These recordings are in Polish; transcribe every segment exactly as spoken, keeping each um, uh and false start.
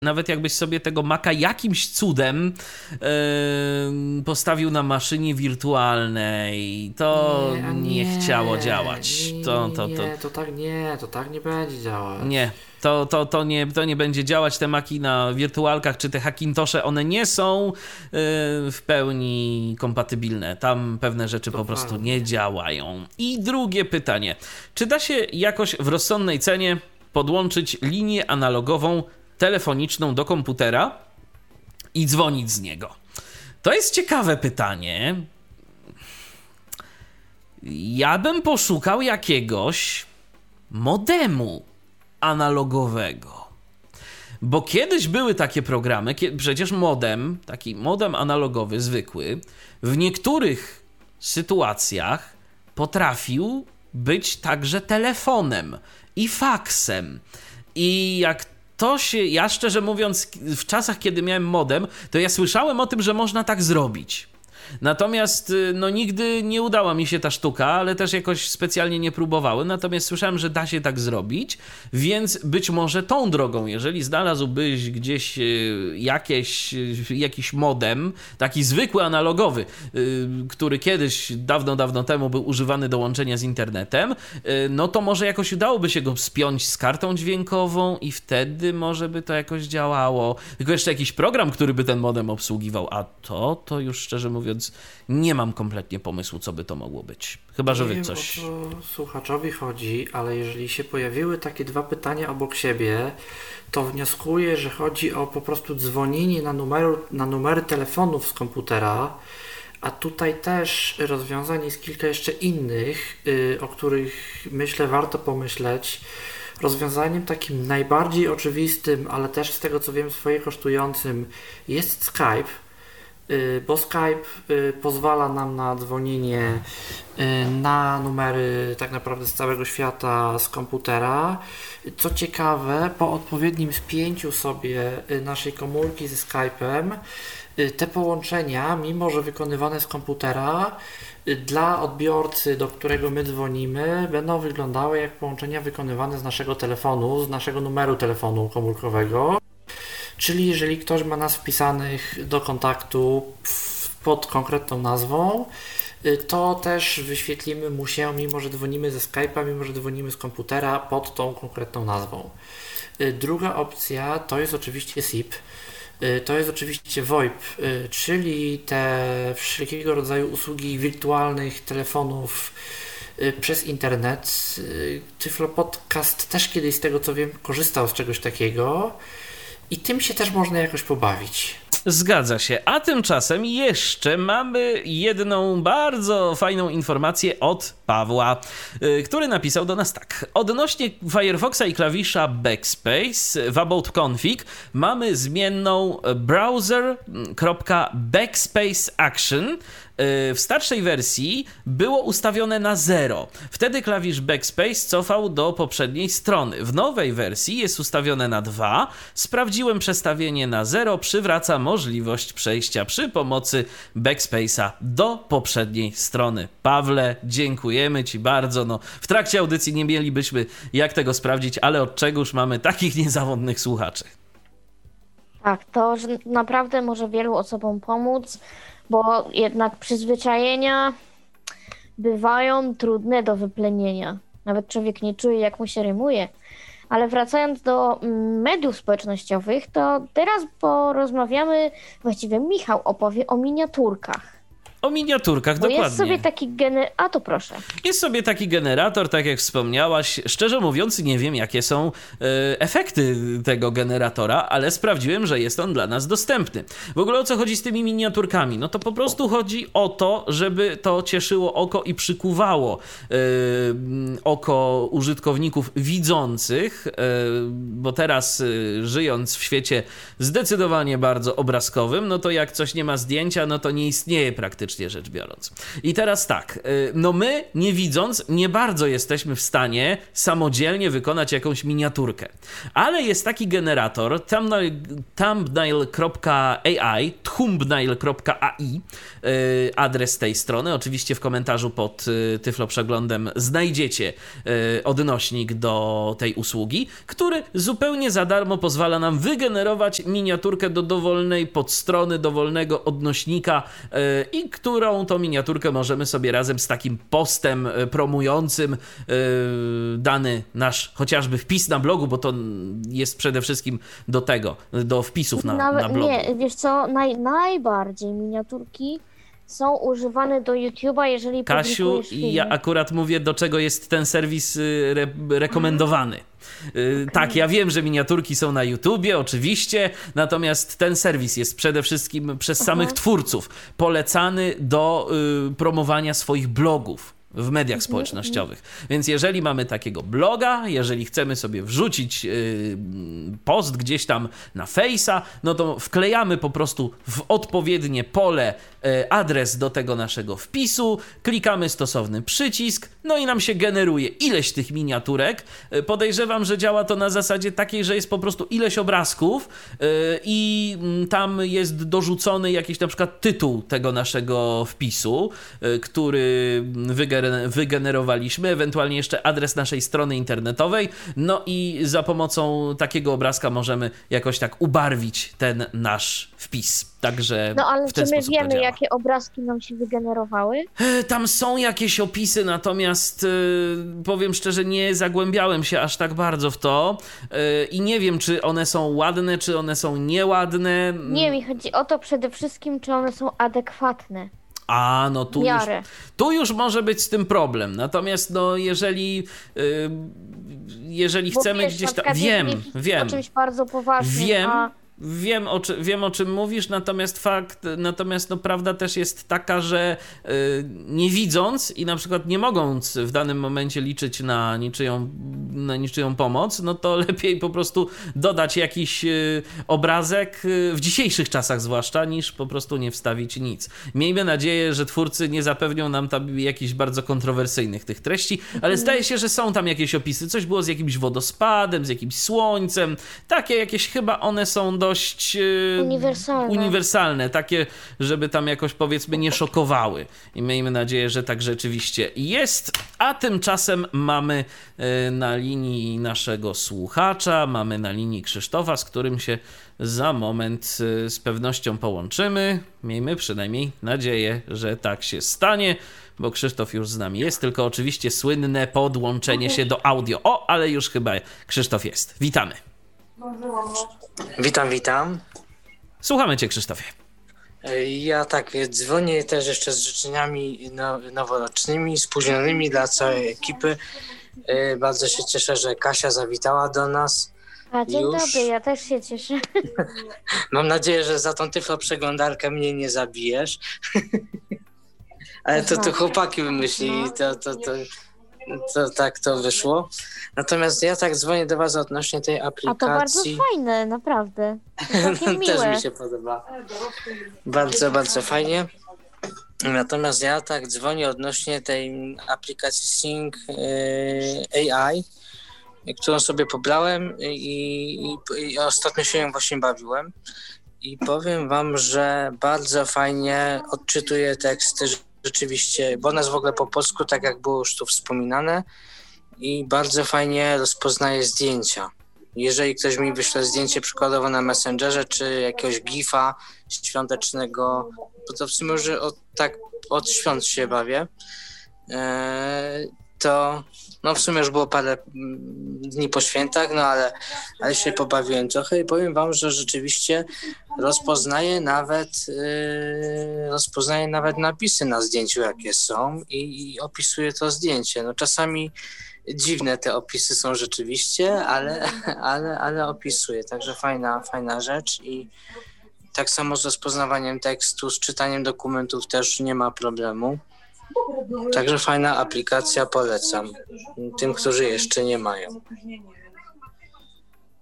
Nawet jakbyś sobie tego Maca jakimś cudem yy, postawił na maszynie wirtualnej, to nie, nie, nie chciało działać. Nie, to, to, to, nie, to tak nie, to tak nie będzie działać. Nie, to, to, to, nie, to nie będzie działać. Te Maki na wirtualkach czy te Hackintosze, one nie są yy, w pełni kompatybilne. Tam pewne rzeczy to po prostu fajnie. nie działają. I drugie pytanie. Czy da się jakoś w rozsądnej cenie podłączyć linię analogową telefoniczną do komputera i dzwonić z niego? To jest ciekawe pytanie. Ja bym poszukał jakiegoś modemu analogowego. Bo kiedyś były takie programy, przecież modem, taki modem analogowy, zwykły, w niektórych sytuacjach potrafił być także telefonem i faksem. I jak to się, ja szczerze mówiąc, w czasach, kiedy miałem modem, to ja słyszałem o tym, że można tak zrobić. Natomiast no nigdy nie udała mi się ta sztuka, ale też jakoś specjalnie nie próbowałem. Natomiast słyszałem, że da się tak zrobić, więc być może tą drogą, jeżeli znalazłbyś gdzieś jakieś, jakiś modem, taki zwykły analogowy, który kiedyś dawno, dawno temu był używany do łączenia z internetem, no to może jakoś udałoby się go spiąć z kartą dźwiękową i wtedy może by to jakoś działało. Tylko jeszcze jakiś program, który by ten modem obsługiwał, a to, to już szczerze mówiąc nie mam kompletnie pomysłu, co by to mogło być. Chyba, że wy nie coś... wiem, o co słuchaczowi chodzi, ale jeżeli się pojawiły takie dwa pytania obok siebie, to wnioskuję, że chodzi o po prostu dzwonienie na, numeru, na numery telefonów z komputera, a tutaj też rozwiązań jest kilka jeszcze innych, yy, o których myślę warto pomyśleć. Rozwiązaniem takim najbardziej oczywistym, ale też z tego co wiem swoje kosztującym jest Skype, bo Skype pozwala nam na dzwonienie na numery tak naprawdę z całego świata z komputera. Co ciekawe, po odpowiednim spięciu sobie naszej komórki ze Skype'em, te połączenia, mimo że wykonywane z komputera, dla odbiorcy, do którego my dzwonimy, będą wyglądały jak połączenia wykonywane z naszego telefonu, z naszego numeru telefonu komórkowego. Czyli jeżeli ktoś ma nas wpisanych do kontaktu pod konkretną nazwą, to też wyświetlimy mu się, mimo że dzwonimy ze Skype'a, mimo że dzwonimy z komputera, pod tą konkretną nazwą. Druga opcja to jest oczywiście S I P, to jest oczywiście VoIP, czyli te wszelkiego rodzaju usługi wirtualnych telefonów przez internet. Tyflo Podcast też kiedyś, z tego co wiem, korzystał z czegoś takiego. I tym się też można jakoś pobawić. Zgadza się. A tymczasem jeszcze mamy jedną bardzo fajną informację od Pawła, który napisał do nas tak. Odnośnie Firefoxa i klawisza Backspace w About Config mamy zmienną browser.backspace action. W starszej wersji było ustawione na zero. Wtedy klawisz Backspace cofał do poprzedniej strony. W nowej wersji jest ustawione na dwa. Sprawdziłem przestawienie na zero. Przywraca możliwość przejścia przy pomocy Backspace'a do poprzedniej strony. Pawle, dziękujemy Ci bardzo. No, w trakcie audycji nie mielibyśmy jak tego sprawdzić, ale od czegoż mamy takich niezawodnych słuchaczy. Tak, to że naprawdę może wielu osobom pomóc, bo jednak przyzwyczajenia bywają trudne do wyplenienia. Nawet człowiek nie czuje, jak mu się rymuje. Ale wracając do mediów społecznościowych, to teraz porozmawiamy, właściwie Michał opowie o miniaturkach. O miniaturkach, Bo dokładnie. Jest sobie taki gener... A to proszę. Jest sobie taki generator, tak jak wspomniałaś. Szczerze mówiąc, nie wiem, jakie są e, efekty tego generatora, ale sprawdziłem, że jest on dla nas dostępny. W ogóle o co chodzi z tymi miniaturkami? No to po prostu chodzi o to, żeby to cieszyło oko i przykuwało e, oko użytkowników widzących, e, bo teraz e, żyjąc w świecie zdecydowanie bardzo obrazkowym, no to jak coś nie ma zdjęcia, no to nie istnieje praktycznie. teoretycznie rzecz biorąc. I teraz tak, no my nie widząc, nie bardzo jesteśmy w stanie samodzielnie wykonać jakąś miniaturkę. Ale jest taki generator thumbnail kropka a i, thumbnail kropka a i, adres tej strony. Oczywiście w komentarzu pod Tyflo Przeglądem znajdziecie odnośnik do tej usługi, który zupełnie za darmo pozwala nam wygenerować miniaturkę do dowolnej podstrony, dowolnego odnośnika i którą to miniaturkę możemy sobie razem z takim postem promującym dany nasz chociażby wpis na blogu, bo to jest przede wszystkim do tego, do wpisów na, Nawet, na blogu. Nie, wiesz co, naj, najbardziej miniaturki są używane do YouTube'a, jeżeli Kasiu, publikujesz filmy. ja akurat mówię, do czego jest ten serwis re rekomendowany. Okay. Tak, ja wiem, że miniaturki są na YouTubie, oczywiście, natomiast ten serwis jest przede wszystkim przez samych Aha. twórców polecany do y, promowania swoich blogów w mediach społecznościowych. Więc jeżeli mamy takiego bloga, jeżeli chcemy sobie wrzucić yy, post gdzieś tam na Face'a, no to wklejamy po prostu w odpowiednie pole yy, adres do tego naszego wpisu, klikamy stosowny przycisk, no i nam się generuje ileś tych miniaturek. Yy, podejrzewam, że działa to na zasadzie takiej, że jest po prostu ileś obrazków yy, i yy, tam jest dorzucony jakiś na przykład tytuł tego naszego wpisu, yy, który wygeneruje wygenerowaliśmy, ewentualnie jeszcze adres naszej strony internetowej, no i za pomocą takiego obrazka możemy jakoś tak ubarwić ten nasz wpis. Także no ale w ten czy my sposób wiemy, to działa. jakie obrazki nam się wygenerowały? Tam są jakieś opisy, natomiast yy, powiem szczerze, nie zagłębiałem się aż tak bardzo w to yy, i nie wiem, czy one są ładne, czy one są nieładne. Nie, mi chodzi o to przede wszystkim, czy one są adekwatne. A, no tu już, tu już może być z tym problem. Natomiast no jeżeli yy, jeżeli Bo chcemy wiesz, gdzieś tam... Wiem, wiem. O czymś bardzo poważnym, Wiem. a... Wiem o, czy, wiem, o czym mówisz, natomiast fakt, natomiast no, prawda też jest taka, że yy, nie widząc i na przykład nie mogąc w danym momencie liczyć na niczyją, na niczyją pomoc, no to lepiej po prostu dodać jakiś yy, obrazek, yy, w dzisiejszych czasach zwłaszcza, niż po prostu nie wstawić nic. Miejmy nadzieję, że twórcy nie zapewnią nam tam jakichś bardzo kontrowersyjnych tych treści, ale zdaje się, że są tam jakieś opisy. Coś było z jakimś wodospadem, z jakimś słońcem. Takie jakieś chyba one są do dość uniwersalne. uniwersalne, takie, żeby tam jakoś powiedzmy nie szokowały. I miejmy nadzieję, że tak rzeczywiście jest. A tymczasem mamy na linii naszego słuchacza, mamy na linii Krzysztofa, z którym się za moment z pewnością połączymy. Miejmy przynajmniej nadzieję, że tak się stanie, bo Krzysztof już z nami jest, tylko oczywiście słynne podłączenie się do audio. O, ale już chyba Krzysztof jest. Witamy. Witam, witam. Słuchamy Cię, Krzysztofie. Ja tak dzwonię też jeszcze z życzeniami noworocznymi, spóźnionymi dla całej ekipy. Bardzo się cieszę, że Kasia zawitała do nas. A dzień już. Dobry, ja też się cieszę. Mam nadzieję, że za tą tyflo przeglądarkę mnie nie zabijesz. Ale to, to chłopaki wymyślili, to, to, to, to tak to wyszło. Natomiast ja tak dzwonię do was odnośnie tej aplikacji. A to bardzo fajne, naprawdę. Też mi się podoba. Bardzo, bardzo fajnie. Natomiast ja tak dzwonię odnośnie tej aplikacji Sync A I, którą sobie pobrałem i, i, i ostatnio się ją właśnie bawiłem. I powiem wam, że bardzo fajnie odczytuje teksty rzeczywiście, bo ona jest w ogóle po polsku, tak jak było już tu wspominane. I bardzo fajnie rozpoznaje zdjęcia. Jeżeli ktoś mi wyśle zdjęcie przykładowo na Messengerze, czy jakiegoś gifa świątecznego, bo to w sumie już od, tak od świąt się bawię, e, to no w sumie już było parę dni po świętach, no ale, ale się pobawiłem trochę i powiem wam, że rzeczywiście rozpoznaje nawet yy, rozpoznaje nawet napisy na zdjęciu, jakie są i, i opisuje to zdjęcie. No czasami dziwne te opisy są rzeczywiście, ale, ale, ale opisuje, także fajna, fajna rzecz i tak samo z rozpoznawaniem tekstu, z czytaniem dokumentów też nie ma problemu. Także fajna aplikacja, polecam tym, którzy jeszcze nie mają.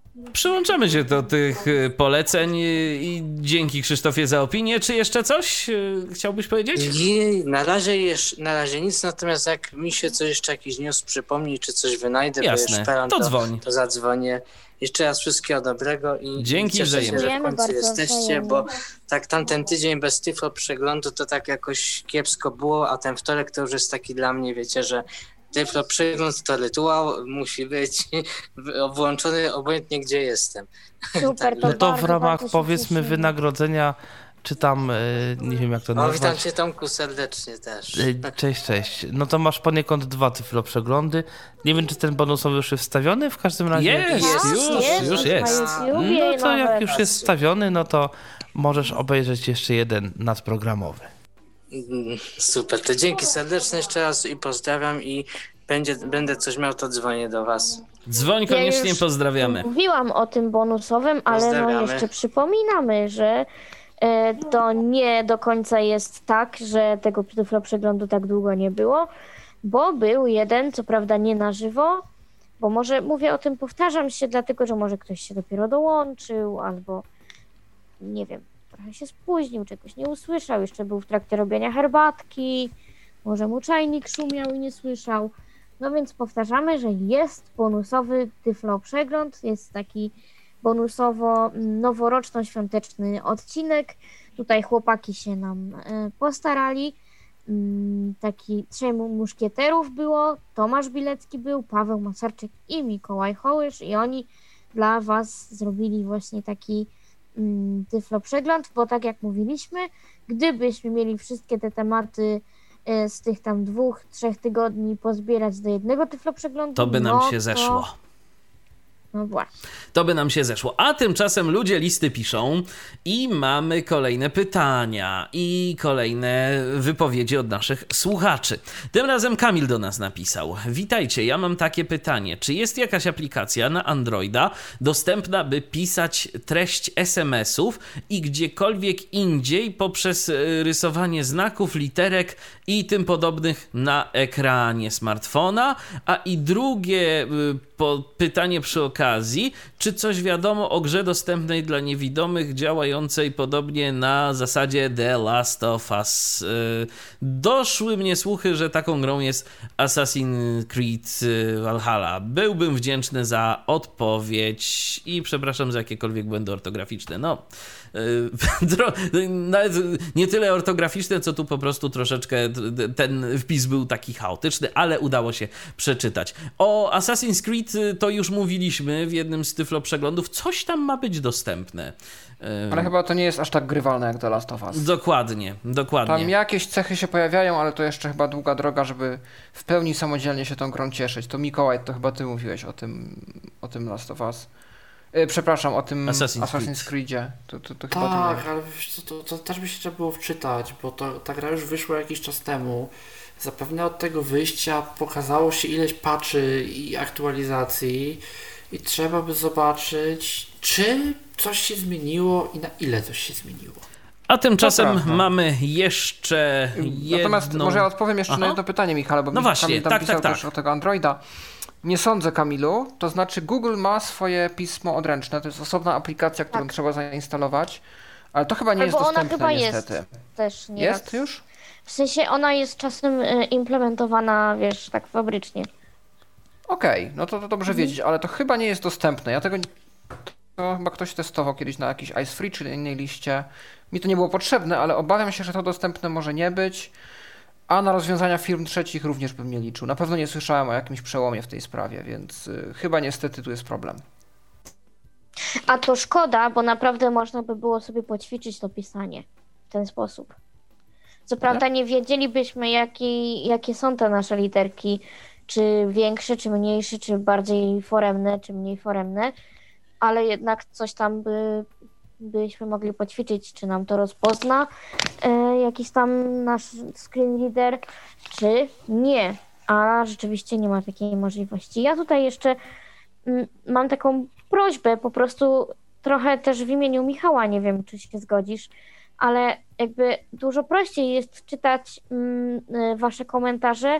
Przyłączamy się do tych poleceń i dzięki Krzysztofie za opinię. Czy jeszcze coś chciałbyś powiedzieć? I na razie jeszcze, na razie nic, natomiast jak mi się coś jeszcze jakiś news przypomni, czy coś wynajdę, Jasne, to, to to dzwoń. To zadzwonię. Jeszcze raz wszystkiego dobrego i dzięki, cieszę się, że w końcu bardzo jesteście, wzajemnie. bo tak tamten tydzień bez Tyflo przeglądu to tak jakoś kiepsko było, a ten wtorek to już jest taki dla mnie, wiecie, że Tyflo przegląd to rytuał, musi być włączony obojętnie gdzie jestem. Super, to No to w bardzo, ramach bardzo się powiedzmy cieszymy. wynagrodzenia, czy tam, y, nie wiem jak to O, witam nazwać. cię Tomku serdecznie też. Y, Cześć, cześć. No to masz poniekąd dwa Tyflo przeglądy. Nie wiem, czy ten bonusowy już jest wstawiony, w każdym razie... Jest, Jest, już, jest, już jest. na YouTubie No to jak nawet. już jest wstawiony, no to możesz obejrzeć jeszcze jeden nadprogramowy. Mm, Super, to dzięki serdeczne jeszcze raz i pozdrawiam i będzie, będę coś miał, to dzwonię do was. Dzwoń Ja koniecznie, już pozdrawiamy. Mówiłam o tym bonusowym, ale no Pozdrawiamy. jeszcze przypominamy, że e, to nie do końca jest tak, że tego Tyflo przeglądu tak długo nie było, bo był jeden, co prawda nie na żywo, bo może mówię o tym, powtarzam się, dlatego że może ktoś się dopiero dołączył, albo nie wiem, trochę się spóźnił, czegoś nie usłyszał, jeszcze był w trakcie robienia herbatki, może mu czajnik szumiał i nie słyszał. No więc powtarzamy, że jest bonusowy Tyflo przegląd, jest taki bonusowo noworoczno-świąteczny odcinek. Tutaj chłopaki się nam e, postarali. Mm, Taki trzech muszkieterów było, Tomasz Bilecki był, Paweł Masarczyk i Mikołaj Hołysz i oni dla was zrobili właśnie taki mm, Tyflo przegląd, bo tak jak mówiliśmy, gdybyśmy mieli wszystkie te tematy e, z tych tam dwóch, trzech tygodni pozbierać do jednego Tyflo przeglądu, To by nam no się to- zeszło. No właśnie. To by nam się zeszło. A tymczasem ludzie listy piszą i mamy kolejne pytania i kolejne wypowiedzi od naszych słuchaczy. Tym razem Kamil do nas napisał. Witajcie, ja mam takie pytanie. Czy jest jakaś aplikacja na Androida dostępna, by pisać treść es em esów i gdziekolwiek indziej poprzez y, rysowanie znaków, literek i tym podobnych na ekranie smartfona? A i drugie y, po, pytanie przy okazji, czy coś wiadomo o grze dostępnej dla niewidomych, działającej podobnie na zasadzie The Last of Us? Yy, doszły mnie słuchy, że taką grą jest Assassin's Creed Valhalla. Byłbym wdzięczny za odpowiedź i przepraszam za jakiekolwiek błędy ortograficzne. No, yy, nawet nie tyle ortograficzne, co tu po prostu troszeczkę ten wpis był taki chaotyczny, ale udało się przeczytać. O Assassin's Creed to już mówiliśmy w jednym z Tyflo przeglądów. Coś tam ma być dostępne. Ale chyba to nie jest aż tak grywalne jak The Last of Us. Dokładnie, dokładnie. Tam jakieś cechy się pojawiają, ale to jeszcze chyba długa droga, żeby w pełni samodzielnie się tą grą cieszyć. To Mikołaj, to chyba ty mówiłeś o tym, o tym Last of Us. E, przepraszam, o tym Assassin's Assassin's, Creed. Creedzie. To, to, to chyba ty Tak, mówiłeś. ale wiesz co, to, to też by się trzeba było wczytać, bo to, ta gra już wyszła jakiś czas temu. Zapewne od tego wyjścia pokazało się ileś patchy i aktualizacji i trzeba by zobaczyć, czy coś się zmieniło i na ile coś się zmieniło. A tymczasem prawda. mamy jeszcze jedną... Natomiast może ja odpowiem jeszcze Aha. na jedno pytanie, Michale, bo No mi właśnie, Kamil tam tak, pisał tak, też tak. o tego Androida. Nie sądzę, Kamilu, to znaczy Google ma swoje pismo odręczne, to jest osobna aplikacja, którą Tak. trzeba zainstalować, ale to chyba nie Albo jest ona dostępne chyba niestety. jest też nie Jest już? W sensie ona jest czasem e, implementowana, wiesz, tak fabrycznie. Okej, no to, to Mhm. dobrze wiedzieć, ale to chyba nie jest dostępne. Ja tego nie... To chyba ktoś testował kiedyś na jakiejś Ice Free czy innej liście. Mi to nie było potrzebne, ale obawiam się, że to dostępne może nie być. A na rozwiązania firm trzecich również bym nie liczył. Na pewno nie słyszałem o jakimś przełomie w tej sprawie, więc y, chyba niestety tu jest problem. A to szkoda, bo naprawdę można by było sobie poćwiczyć to pisanie w ten sposób. Co prawda nie wiedzielibyśmy, jaki, jakie są te nasze literki, czy większe, czy mniejsze, czy bardziej foremne, czy mniej foremne, ale jednak coś tam by, byśmy mogli poćwiczyć, czy nam to rozpozna e, jakiś tam nasz screen reader, czy nie. A rzeczywiście nie ma takiej możliwości. Ja tutaj jeszcze mm, mam taką prośbę, po prostu trochę też w imieniu Michała, nie wiem, czy się zgodzisz, ale jakby dużo prościej jest czytać mm, wasze komentarze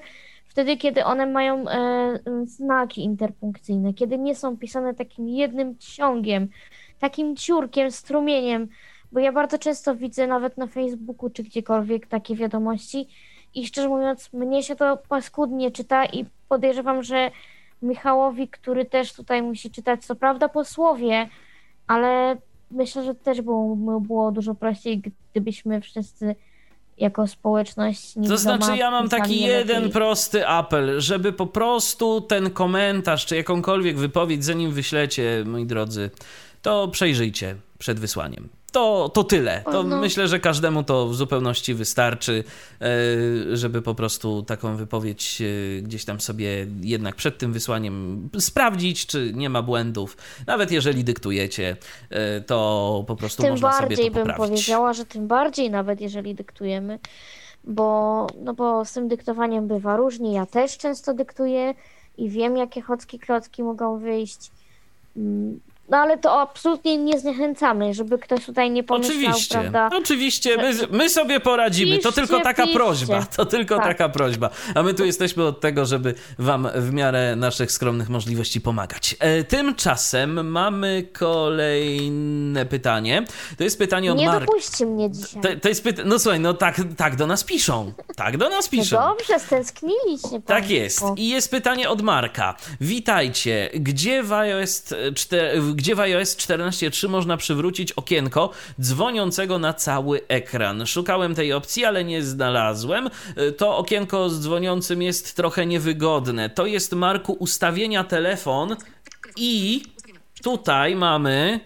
wtedy, kiedy one mają e, znaki interpunkcyjne, kiedy nie są pisane takim jednym ciągiem, takim ciurkiem, strumieniem, bo ja bardzo często widzę nawet na Facebooku czy gdziekolwiek takie wiadomości i szczerze mówiąc, mnie się to paskudnie czyta i podejrzewam, że Michałowi, który też tutaj musi czytać, co prawda po słowie, ale myślę, że też było, było dużo prościej, gdybyśmy wszyscy jako społeczność... To znaczy ja mam taki jeden lepiej. prosty apel, żeby po prostu ten komentarz, czy jakąkolwiek wypowiedź, zanim wyślecie, moi drodzy, to przejrzyjcie przed wysłaniem. To, to tyle. To no. Myślę, że każdemu to w zupełności wystarczy, żeby po prostu taką wypowiedź gdzieś tam sobie jednak przed tym wysłaniem sprawdzić, czy nie ma błędów. Nawet jeżeli dyktujecie, to po prostu tym można sobie to poprawić. Tym bardziej bym powiedziała, że tym bardziej nawet jeżeli dyktujemy, bo, no bo z tym dyktowaniem bywa różnie. Ja też często dyktuję i wiem, jakie chocki klocki mogą wyjść. No ale to absolutnie nie zniechęcamy, żeby ktoś tutaj nie pomyślał, oczywiście, prawda? Oczywiście, my, my sobie poradzimy, piszcie, to tylko taka piszcie. prośba, to tylko tak. taka prośba, a my tu jesteśmy od tego, żeby wam w miarę naszych skromnych możliwości pomagać. E, tymczasem mamy kolejne pytanie, to jest pytanie od Nie Marka. dopuśćcie mnie dzisiaj. To, to jest pytanie, no słuchaj, no tak, tak do nas piszą, tak do nas piszą. No dobrze, stęskniliście. Tak jest i jest pytanie od Marka. Witajcie, gdzie w iOS cztery... gdzie w iOS czternaście trzy można przywrócić okienko dzwoniącego na cały ekran. Szukałem tej opcji, ale nie znalazłem. To okienko z dzwoniącym jest trochę niewygodne. To jest, Marku, ustawienia telefon i tutaj mamy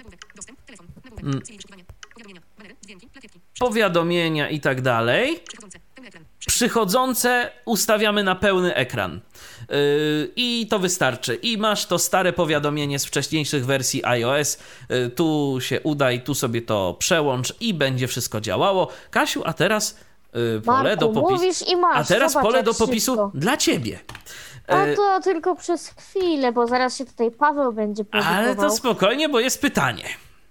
powiadomienia i tak dalej. Przychodzące ustawiamy na pełny ekran. Yy, I to wystarczy. I masz to stare powiadomienie z wcześniejszych wersji iOS. Yy, tu się udaj, tu sobie to przełącz i będzie wszystko działało. Kasiu, a teraz yy, pole Marku, do popisu. mówisz i masz. A teraz Zobacz, pole do popisu wszystko. dla ciebie. A to tylko przez chwilę, bo zaraz się tutaj Paweł będzie produkował. Ale to spokojnie, bo jest pytanie.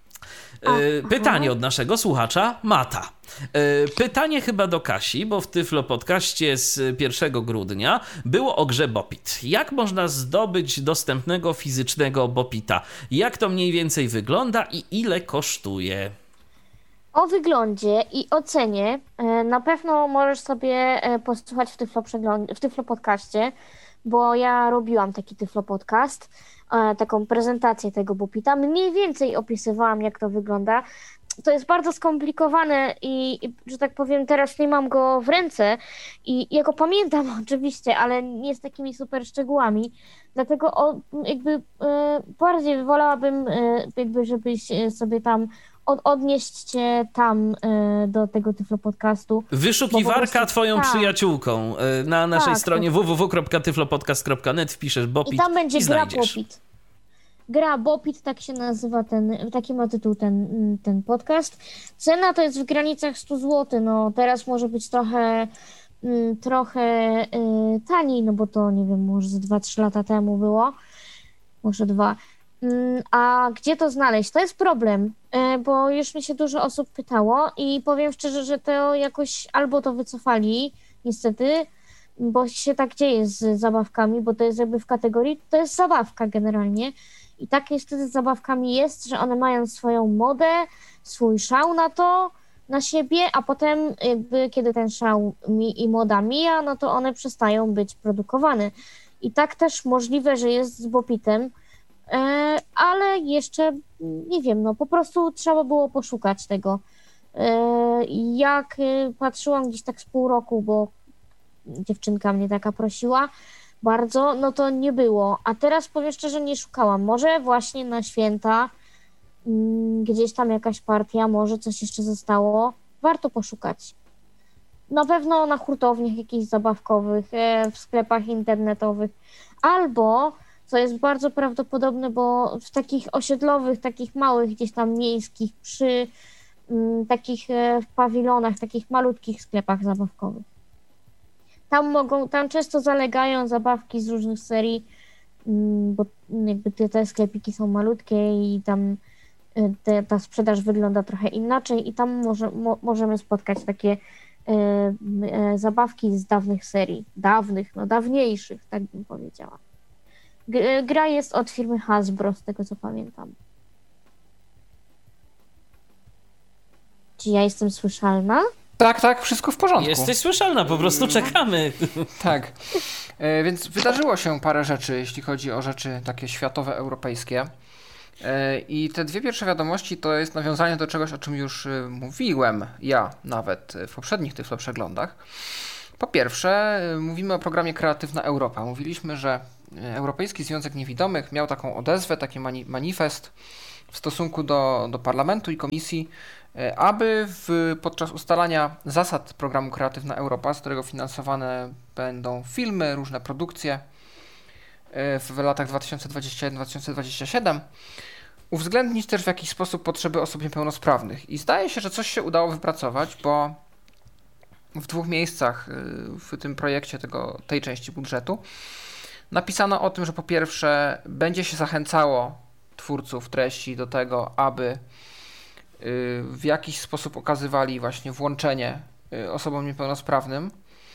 Yy, pytanie od naszego słuchacza Mata. Yy, pytanie chyba do Kasi, bo w Tyflo Podcaście z pierwszego grudnia było o grze Bopit. Jak można zdobyć dostępnego fizycznego Bopita? Jak to mniej więcej wygląda i ile kosztuje? O wyglądzie i o cenie na pewno możesz sobie posłuchać w Tyflo, przegląd- w Tyflo Podcaście, bo ja robiłam taki Tyflo Podcast, taką prezentację tego Bopita. Mniej więcej opisywałam, jak to wygląda. To jest bardzo skomplikowane i, i, że tak powiem, teraz nie mam go w ręce i ja go pamiętam oczywiście, ale nie z takimi super szczegółami. Dlatego o, jakby e, bardziej wolałabym, e, jakby żebyś sobie tam od, odnieść cię tam e, do tego Tyflo Podcastu. Wyszukiwarka prostu, twoją tak. przyjaciółką e, na naszej tak, stronie w w w kropka tyflopodcast kropka net wpiszesz Bopit i tam będzie i gra Bopit. Gra Bopit, tak się nazywa ten, taki ma tytuł ten, ten podcast. Cena to jest w granicach sto złotych, no teraz może być trochę trochę y, taniej, no bo to nie wiem, może ze dwa trzy lata temu było, może dwa. Y, a gdzie to znaleźć? To jest problem, y, bo już mi się dużo osób pytało i powiem szczerze, że to jakoś albo to wycofali, niestety, bo się tak dzieje z zabawkami, bo to jest jakby w kategorii, to jest zabawka generalnie. I tak niestety z zabawkami jest, że one mają swoją modę, swój szał na to, na siebie, a potem jakby kiedy ten szał mi i moda mija, no to one przestają być produkowane. I tak też możliwe, że jest z Bopitem, ale jeszcze nie wiem, no po prostu trzeba było poszukać tego. Jak patrzyłam gdzieś tak z pół roku, bo dziewczynka mnie taka prosiła, bardzo, no to nie było. A teraz powiem szczerze, nie szukałam. Może właśnie na święta mm, gdzieś tam jakaś partia, może coś jeszcze zostało. Warto poszukać. Na pewno na hurtowniach jakichś zabawkowych, e, w sklepach internetowych. Albo, co jest bardzo prawdopodobne, bo w takich osiedlowych, takich małych, gdzieś tam miejskich, przy mm, takich e, w pawilonach, takich malutkich sklepach zabawkowych. Tam mogą, tam często zalegają zabawki z różnych serii, bo jakby te, te sklepiki są malutkie i tam te, ta sprzedaż wygląda trochę inaczej i tam może, mo, możemy spotkać takie e, zabawki z dawnych serii. Dawnych, no dawniejszych, tak bym powiedziała. G- gra jest od firmy Hasbro, z tego co pamiętam. Czy ja jestem słyszalna? Tak, tak, wszystko w porządku. Jesteś słyszalna, po prostu czekamy. Tak, e, więc wydarzyło się parę rzeczy, jeśli chodzi o rzeczy takie światowe, europejskie. E, I te dwie pierwsze wiadomości to jest nawiązanie do czegoś, o czym już e, mówiłem ja nawet w poprzednich Tyflo Przeglądach. Po pierwsze, e, mówimy o programie Kreatywna Europa. Mówiliśmy, że Europejski Związek Niewidomych miał taką odezwę, taki mani- manifest w stosunku do, do Parlamentu i Komisji, aby w, podczas ustalania zasad programu Kreatywna Europa, z którego finansowane będą filmy, różne produkcje w latach dwa tysiące dwudziestym pierwszym do dwa tysiące dwudziestego siódmego, uwzględnić też w jakiś sposób potrzeby osób niepełnosprawnych. I zdaje się, że coś się udało wypracować, bo w dwóch miejscach w tym projekcie tego, tej części budżetu napisano o tym, że po pierwsze będzie się zachęcało twórców treści do tego, aby w jakiś sposób okazywali właśnie włączenie osobom niepełnosprawnym,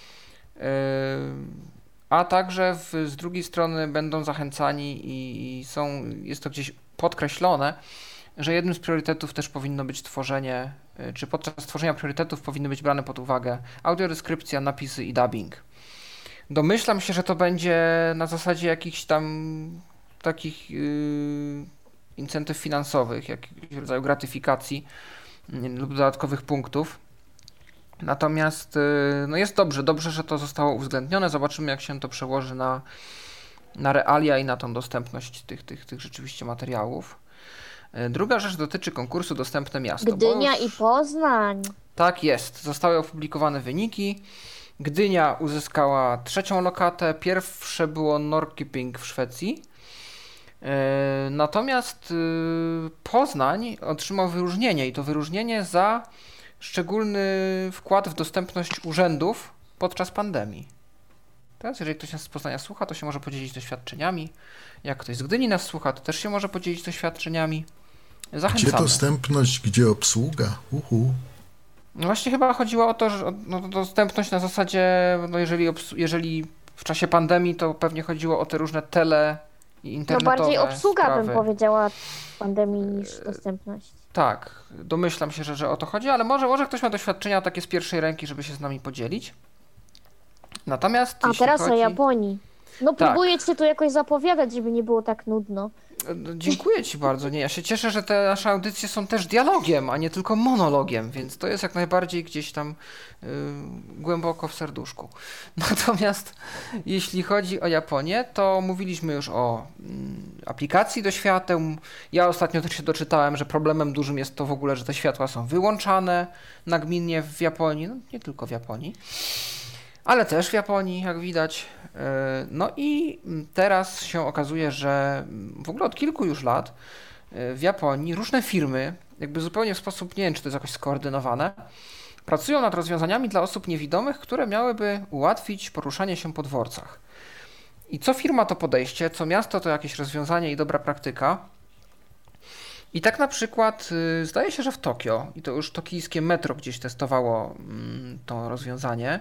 a także w, z drugiej strony będą zachęcani i są, jest to gdzieś podkreślone, że jednym z priorytetów też powinno być tworzenie, czy podczas tworzenia priorytetów powinny być brane pod uwagę audiodeskrypcja, napisy i dubbing. Domyślam się, że to będzie na zasadzie jakichś tam takich yy, incentyw finansowych, jakiegoś rodzaju gratyfikacji yy, lub dodatkowych punktów. Natomiast yy, no jest dobrze, dobrze, że to zostało uwzględnione. Zobaczymy, jak się to przełoży na, na realia i na tą dostępność tych, tych, tych rzeczywiście materiałów. Yy, druga rzecz dotyczy konkursu Dostępne Miasto. Gdynia już, i Poznań. Tak jest, zostały opublikowane wyniki. Gdynia uzyskała trzecią lokatę, pierwsze było Norrköping w Szwecji. Natomiast Poznań otrzymał wyróżnienie i to wyróżnienie za szczególny wkład w dostępność urzędów podczas pandemii. Teraz jeżeli ktoś nas z Poznania słucha, to się może podzielić doświadczeniami. Jak ktoś z Gdyni nas słucha, to też się może podzielić doświadczeniami. Zachęcamy. Gdzie dostępność, gdzie obsługa? Uhu. No właśnie chyba chodziło o to, że no, dostępność na zasadzie, no jeżeli, jeżeli w czasie pandemii, to pewnie chodziło o te różne tele i internetowe No bardziej obsługa sprawy. bym powiedziała pandemii niż dostępność. Tak, domyślam się, że, że o to chodzi, ale może, może ktoś ma doświadczenia takie z pierwszej ręki, żeby się z nami podzielić. Natomiast A teraz chodzi... o Japonii. No tak. próbuję cię tu jakoś zapowiadać, żeby nie było tak nudno. Dziękuję ci bardzo. Nie, ja się cieszę, że te nasze audycje są też dialogiem, a nie tylko monologiem, więc to jest jak najbardziej gdzieś tam yy, głęboko w serduszku. Natomiast jeśli chodzi o Japonię, to mówiliśmy już o mm, aplikacji do świateł. Ja ostatnio też się doczytałem, że problemem dużym jest to w ogóle, że te światła są wyłączane nagminnie w Japonii, no nie tylko w Japonii, ale też w Japonii, jak widać. No i teraz się okazuje, że w ogóle od kilku już lat w Japonii różne firmy, jakby zupełnie w sposób, nie wiem, czy to jest jakoś skoordynowane, pracują nad rozwiązaniami dla osób niewidomych, które miałyby ułatwić poruszanie się po dworcach. I co firma to podejście, co miasto to jakieś rozwiązanie i dobra praktyka. I tak na przykład zdaje się, że w Tokio, i to już tokijskie metro gdzieś testowało to rozwiązanie,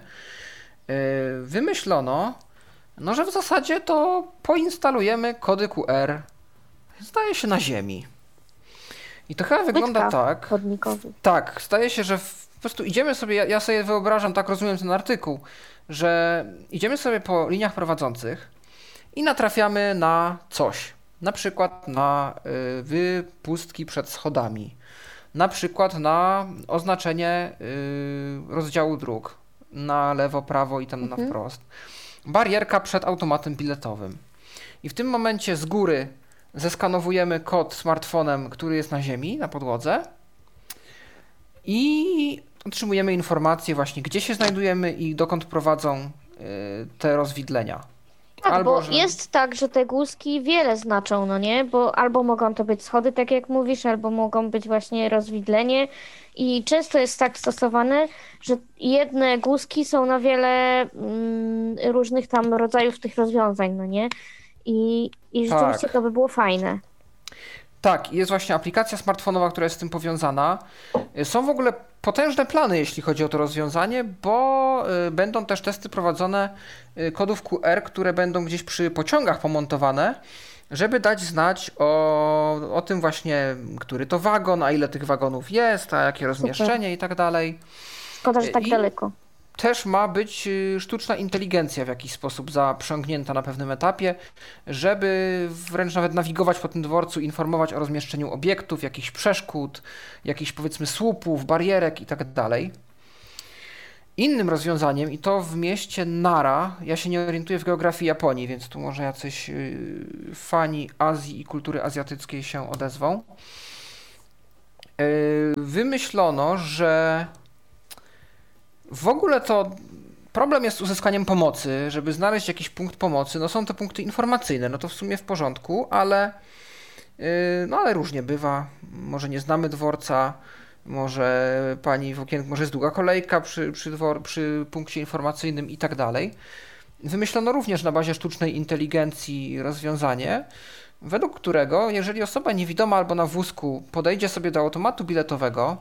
wymyślono, no, że w zasadzie to poinstalujemy kody Q R, zdaje się, na ziemi. I to chyba wygląda tak. Chodnikowy. Tak, zdaje się, że w, po prostu idziemy sobie, ja, ja sobie wyobrażam, tak rozumiem ten artykuł, że idziemy sobie po liniach prowadzących i natrafiamy na coś. Na przykład na y, wypustki przed schodami. Na przykład na oznaczenie y, rozdziału dróg. Na lewo, prawo i tam mhm. na wprost. Barierka przed automatem biletowym. I w tym momencie z góry zeskanowujemy kod smartfonem, który jest na ziemi, na podłodze i otrzymujemy informację właśnie, gdzie się znajdujemy i dokąd prowadzą y, te rozwidlenia. Tak, albo, bo że... jest tak, że te guzki wiele znaczą, no nie? Bo albo mogą to być schody, tak jak mówisz, albo mogą być właśnie rozwidlenie i często jest tak stosowane, że jedne guzki są na wiele mm, różnych tam rodzajów tych rozwiązań, no nie? I, i rzeczywiście tak. to by było fajne. Tak, jest właśnie aplikacja smartfonowa, która jest z tym powiązana. Są w ogóle potężne plany, jeśli chodzi o to rozwiązanie, bo będą też testy prowadzone kodów Q R, które będą gdzieś przy pociągach pomontowane, żeby dać znać o, o tym właśnie, który to wagon, a ile tych wagonów jest, a jakie rozmieszczenie Super. I tak dalej. Szkoda, że tak I daleko. Też ma być sztuczna inteligencja w jakiś sposób zaprzęgnięta na pewnym etapie, żeby wręcz nawet nawigować po tym dworcu, informować o rozmieszczeniu obiektów, jakichś przeszkód, jakichś powiedzmy słupów, barierek i tak dalej. Innym rozwiązaniem, i to w mieście Nara, ja się nie orientuję w geografii Japonii, więc tu może jacyś yy, fani Azji i kultury azjatyckiej się odezwą. Yy, wymyślono, że w ogóle to problem jest z uzyskaniem pomocy, żeby znaleźć jakiś punkt pomocy. No są to punkty informacyjne, no to w sumie w porządku, ale, yy, no ale różnie bywa. Może nie znamy dworca, może pani w okienku, może jest długa kolejka przy, przy, dwor, przy punkcie informacyjnym i tak dalej. Wymyślono również na bazie sztucznej inteligencji rozwiązanie, według którego jeżeli osoba niewidoma albo na wózku podejdzie sobie do automatu biletowego,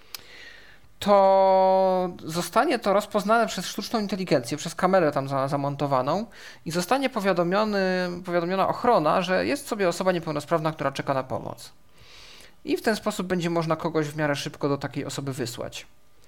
to zostanie to rozpoznane przez sztuczną inteligencję, przez kamerę tam za, zamontowaną i zostanie powiadomiony, powiadomiona ochrona, że jest sobie osoba niepełnosprawna, która czeka na pomoc. I w ten sposób będzie można kogoś w miarę szybko do takiej osoby wysłać.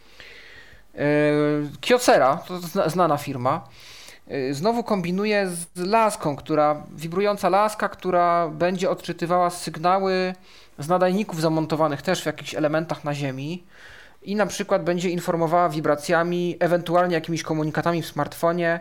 Kyocera, to znana firma, znowu kombinuje z laską, która, wibrująca laska, która będzie odczytywała sygnały z nadajników zamontowanych też w jakichś elementach na ziemi i na przykład będzie informowała wibracjami, ewentualnie jakimiś komunikatami w smartfonie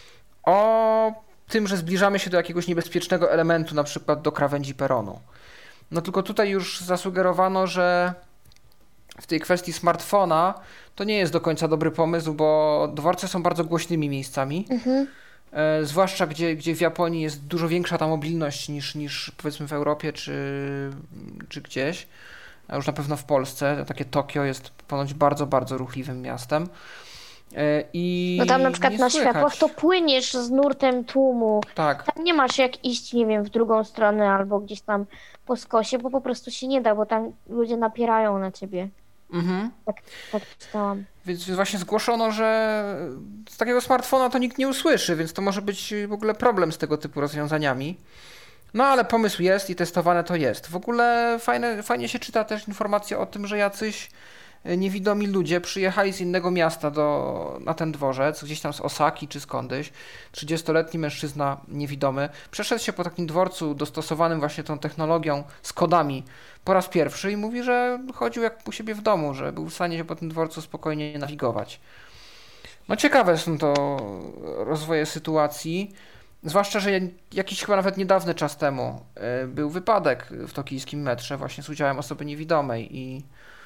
o tym, że zbliżamy się do jakiegoś niebezpiecznego elementu, na przykład do krawędzi peronu. No tylko tutaj już zasugerowano, że w tej kwestii smartfona to nie jest do końca dobry pomysł, bo dworce są bardzo głośnymi miejscami, mhm. e, zwłaszcza gdzie, gdzie w Japonii jest dużo większa ta mobilność niż, niż powiedzmy w Europie czy, czy gdzieś, a już na pewno w Polsce. Takie Tokio jest ponoć bardzo, bardzo ruchliwym miastem. E, i no tam na przykład na słychać. światłach to płyniesz z nurtem tłumu. Tak. Tam nie masz jak iść, nie wiem, w drugą stronę albo gdzieś tam po skosie, bo po prostu się nie da, bo tam ludzie napierają na ciebie. Mhm. Tak, tak czytałam. Więc właśnie zgłoszono, że z takiego smartfona to nikt nie usłyszy, więc to może być w ogóle problem z tego typu rozwiązaniami. No ale pomysł jest i testowane to jest. W ogóle fajne, fajnie się czyta też informacje o tym, że jacyś niewidomi ludzie przyjechali z innego miasta do, na ten dworzec, gdzieś tam z Osaki czy skądś. trzydziestoletni mężczyzna niewidomy przeszedł się po takim dworcu dostosowanym właśnie tą technologią z kodami po raz pierwszy i mówi, że chodził jak u siebie w domu, że był w stanie się po tym dworcu spokojnie nawigować. No ciekawe są to rozwoje sytuacji, zwłaszcza, że jakiś chyba nawet niedawny czas temu był wypadek w tokijskim metrze właśnie z udziałem osoby niewidomej i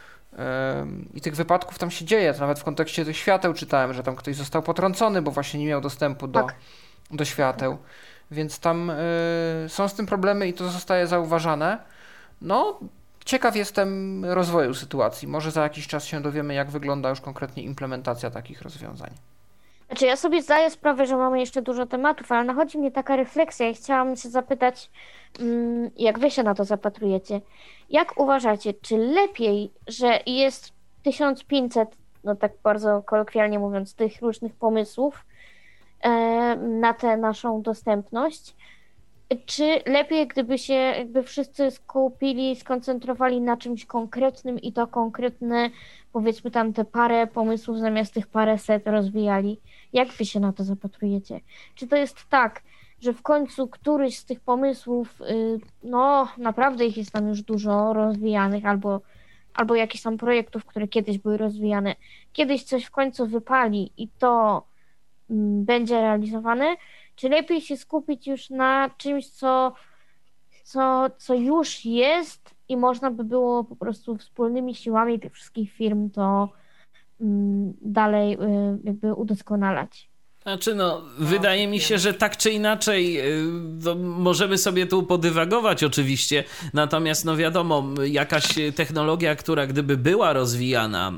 I tych wypadków tam się dzieje, to nawet w kontekście tych świateł czytałem, że tam ktoś został potrącony, bo właśnie nie miał dostępu do, tak. do świateł, więc tam y, są z tym problemy i to zostaje zauważane. No, ciekaw jestem rozwoju sytuacji, może za jakiś czas się dowiemy, jak wygląda już konkretnie implementacja takich rozwiązań. Znaczy ja sobie zdaję sprawę, że mamy jeszcze dużo tematów, ale nachodzi mnie taka refleksja i chciałam się zapytać, jak wy się na to zapatrujecie. Jak uważacie, czy lepiej, że jest tysiąc pięćset, no tak bardzo kolokwialnie mówiąc, tych różnych pomysłów e, na tę naszą dostępność, czy lepiej, gdyby się jakby wszyscy skupili, skoncentrowali na czymś konkretnym i to konkretne, powiedzmy tam te parę pomysłów zamiast tych paręset rozwijali? Jak wy się na to zapatrujecie? Czy to jest tak, że w końcu któryś z tych pomysłów, no naprawdę ich jest tam już dużo rozwijanych, albo, albo jakichś tam projektów, które kiedyś były rozwijane, kiedyś coś w końcu wypali i to będzie realizowane, czy lepiej się skupić już na czymś, co, co, co już jest i można by było po prostu wspólnymi siłami tych wszystkich firm to dalej jakby udoskonalać? Znaczy no, wydaje mi się, że tak czy inaczej to możemy sobie tu podywagować oczywiście, natomiast no wiadomo, jakaś technologia, która gdyby była rozwijana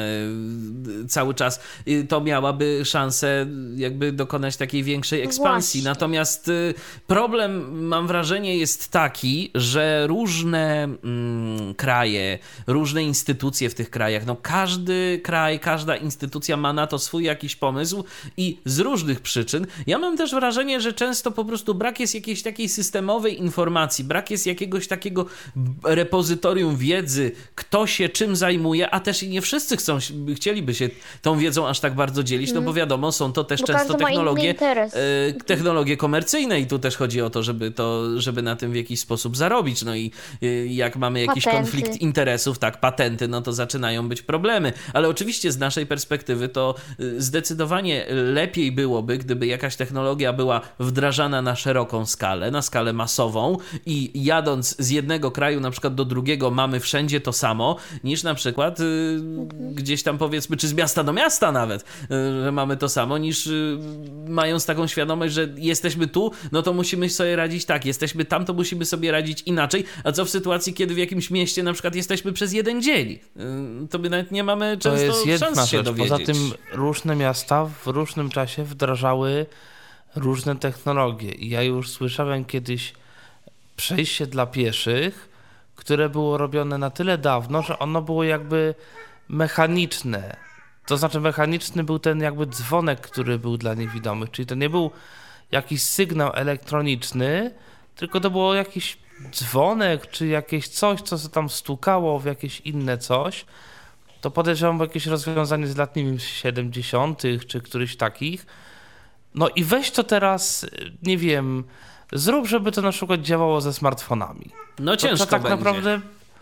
cały czas, to miałaby szansę jakby dokonać takiej większej ekspansji. Właśnie. Natomiast problem, mam wrażenie, jest taki, że różne mm, kraje, różne instytucje w tych krajach, no każdy kraj, każda instytucja ma na to swój jakiś pomysł i z różnych przyczyn. Ja mam też wrażenie, że często po prostu brak jest jakiejś takiej systemowej informacji, brak jest jakiegoś takiego repozytorium wiedzy, kto się czym zajmuje, a też i nie wszyscy chcą, chcieliby się tą wiedzą aż tak bardzo dzielić, no bo wiadomo, są to też bo często technologie, e, technologie komercyjne i tu też chodzi o to, żeby to, żeby na tym w jakiś sposób zarobić. No i jak mamy jakiś patenty. konflikt interesów, tak, patenty, no to zaczynają być problemy. Ale oczywiście z naszej perspektywy to zdecydowanie lepiej byłoby, gdyby jakaś technologia była wdrażana na szeroką skalę, na skalę masową i jadąc z jednego kraju na przykład do drugiego mamy wszędzie to samo, niż na przykład y, gdzieś tam powiedzmy, czy z miasta do miasta nawet, y, że mamy to samo, niż y, mając taką świadomość, że jesteśmy tu, no to musimy sobie radzić tak, jesteśmy tam, to musimy sobie radzić inaczej, a co w sytuacji, kiedy w jakimś mieście na przykład jesteśmy przez jeden dzień? Y, to my nawet nie mamy często to jest jedna szans się rzecz. dowiedzieć. Poza tym różne miasta w różnym czasie wdrażały różne technologie. I ja już słyszałem kiedyś przejście dla pieszych, które było robione na tyle dawno, że ono było jakby mechaniczne. To znaczy mechaniczny był ten jakby dzwonek, który był dla niewidomych. Czyli to nie był jakiś sygnał elektroniczny, tylko to było jakiś dzwonek, czy jakieś coś, co tam stukało w jakieś inne coś. To podejrzewam jakieś rozwiązanie z lat, nie wiem, siedemdziesiątych czy któryś takich. No i weź to teraz, nie wiem, zrób, żeby to na przykład działało ze smartfonami. No ciężko to, to tak będzie. naprawdę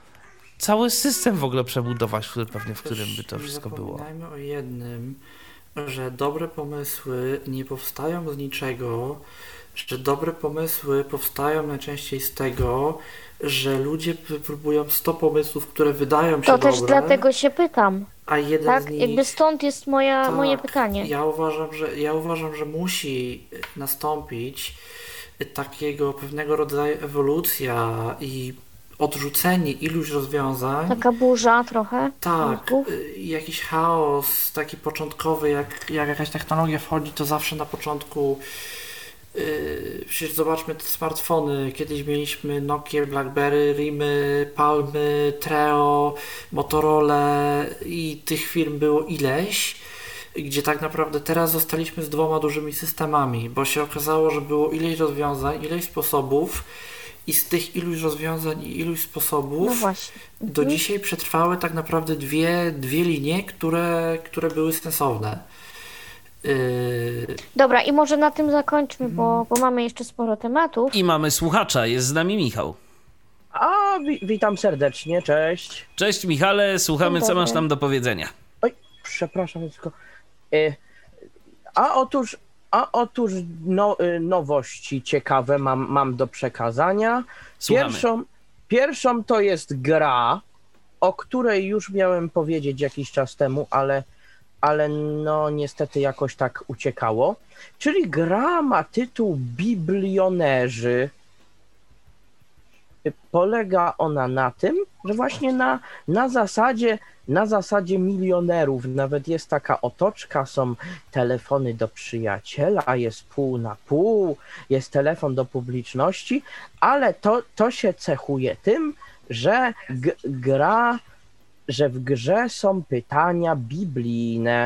cały system w ogóle przebudować, który pewnie w którym by to wszystko było. Zapominajmy o jednym, że dobre pomysły nie powstają z niczego, że dobre pomysły powstają najczęściej z tego, że ludzie próbują sto pomysłów, które wydają się To dobre. też dlatego się pytam. A jeden Tak, z nich, jakby stąd jest moja, tak, moje pytanie. Ja uważam, że, ja uważam, że musi nastąpić takiego pewnego rodzaju ewolucja i odrzucenie iluś rozwiązań. Taka burza trochę. Tak, Mów. y, jakiś chaos taki początkowy, jak, jak jakaś technologia wchodzi, to zawsze na początku yy, przecież zobaczmy te smartfony. Kiedyś mieliśmy Nokia, Blackberry, Rimy, Palmy, Treo, Motorola i tych firm było ileś, gdzie tak naprawdę teraz zostaliśmy z dwoma dużymi systemami, bo się okazało, że było ileś rozwiązań, ileś sposobów i z tych iluś rozwiązań i iluś sposobów No właśnie. do Mhm. dzisiaj przetrwały tak naprawdę dwie, dwie linie, które, które były sensowne. Yy, Dobra, i może na tym zakończmy, bo, bo mamy jeszcze sporo tematów. I mamy słuchacza, jest z nami Michał. A, wi- witam serdecznie, cześć. Cześć Michale, słuchamy, Dzień co masz dobry. tam do powiedzenia. Oj, przepraszam, tylko. E, a otóż, a otóż no, e, nowości ciekawe mam, mam do przekazania. Słuchamy. Pierwszą, pierwszą to jest gra, o której już miałem powiedzieć jakiś czas temu, ale, ale no niestety jakoś tak uciekało. Czyli gra ma tytuł Biblionerzy. Polega ona na tym, że właśnie na, na zasadzie na zasadzie milionerów, nawet jest taka otoczka, są telefony do przyjaciela, jest pół na pół, jest telefon do publiczności, ale to, to się cechuje tym, że g- gra, że w grze są pytania biblijne.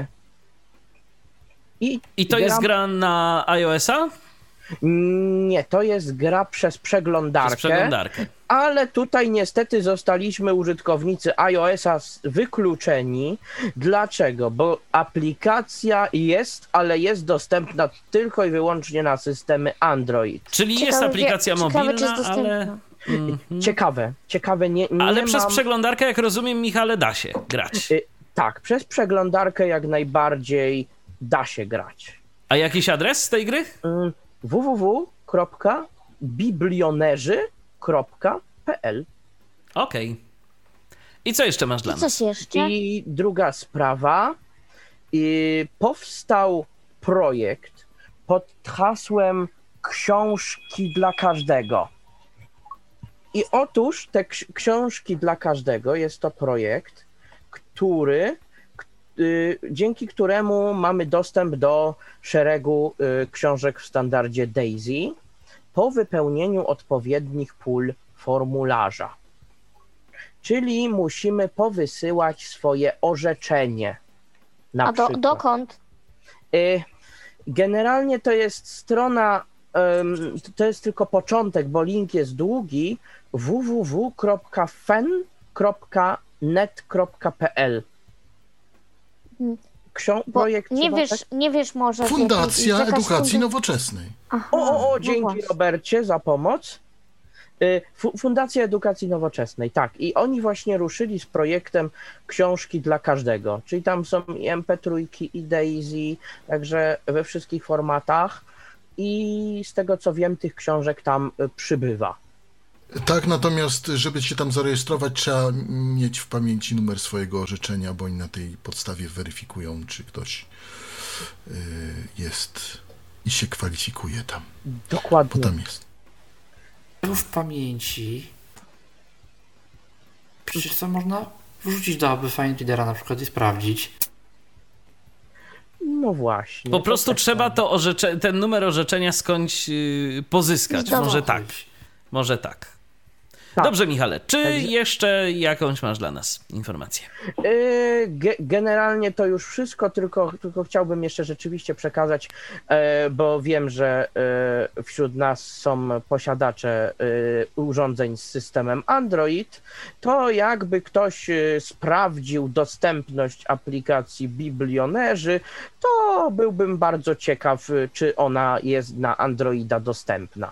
I, I to gra... jest gra na iOS-a? Nie, to jest gra przez przeglądarkę. Przez przeglądarkę. Ale tutaj niestety zostaliśmy użytkownicy iOS-a wykluczeni. Dlaczego? Bo aplikacja jest, ale jest dostępna tylko i wyłącznie na systemy Android. Czyli jest Ciekawe, aplikacja wie- ciekawe, czy mobilna, jest ale... dostępna. Mhm. Ciekawe, ciekawe, nie, nie Ale mam... przez przeglądarkę, jak rozumiem, Michale, da się grać. Y, Tak, przez przeglądarkę jak najbardziej da się grać. A jakiś adres tej gry? Mm, w w w kropka biblionerzy kropka p l. Okej. I co jeszcze masz dla I nas? coś jeszcze? I druga sprawa, i powstał, projekt pod hasłem książki dla każdego. I otóż te ks- książki dla każdego jest to projekt, który, k- y, dzięki któremu mamy dostęp do szeregu y, książek w standardzie DAISY po wypełnieniu odpowiednich pól formularza. Czyli musimy powysyłać swoje orzeczenie. Na A do, przykład. dokąd? Y, Generalnie to jest strona, ym, to jest tylko początek, bo link jest długi, w w w kropka f e n kropka net kropka p l. Ksią- Bo projekt nie chyba wiesz, tak- nie wiesz może... w Fundacja jakiej- jakaś Edukacji funda- Nowoczesnej. Aha, O, o, o, no dzięki właśnie. Robercie za pomoc. Y, Fu- Fundacja Edukacji Nowoczesnej, tak. I oni właśnie ruszyli z projektem książki dla każdego. Czyli tam są i em pe trzy, i DAISY, także we wszystkich formatach. I z tego co wiem, tych książek tam y, przybywa. Tak, natomiast żeby się tam zarejestrować, trzeba mieć w pamięci numer swojego orzeczenia, bo oni na tej podstawie weryfikują, czy ktoś y, jest i się kwalifikuje tam. Dokładnie. Bo tam jest. W pamięci. Przecież to można wrzucić do Aby Readera na przykład i sprawdzić. No właśnie. Po to prostu tak trzeba samo. to orzecze- ten numer orzeczenia skądś yy, pozyskać. Zdobyć. Może tak. Może tak. Tak. Dobrze, Michale, czy Także- jeszcze jakąś masz dla nas informację? Yy, ge- Generalnie to już wszystko, tylko, tylko chciałbym jeszcze rzeczywiście przekazać, e, bo wiem, że e, wśród nas są posiadacze e, urządzeń z systemem Android, to jakby ktoś e, sprawdził dostępność aplikacji Biblionerzy, to byłbym bardzo ciekaw, e, czy ona jest na Androida dostępna.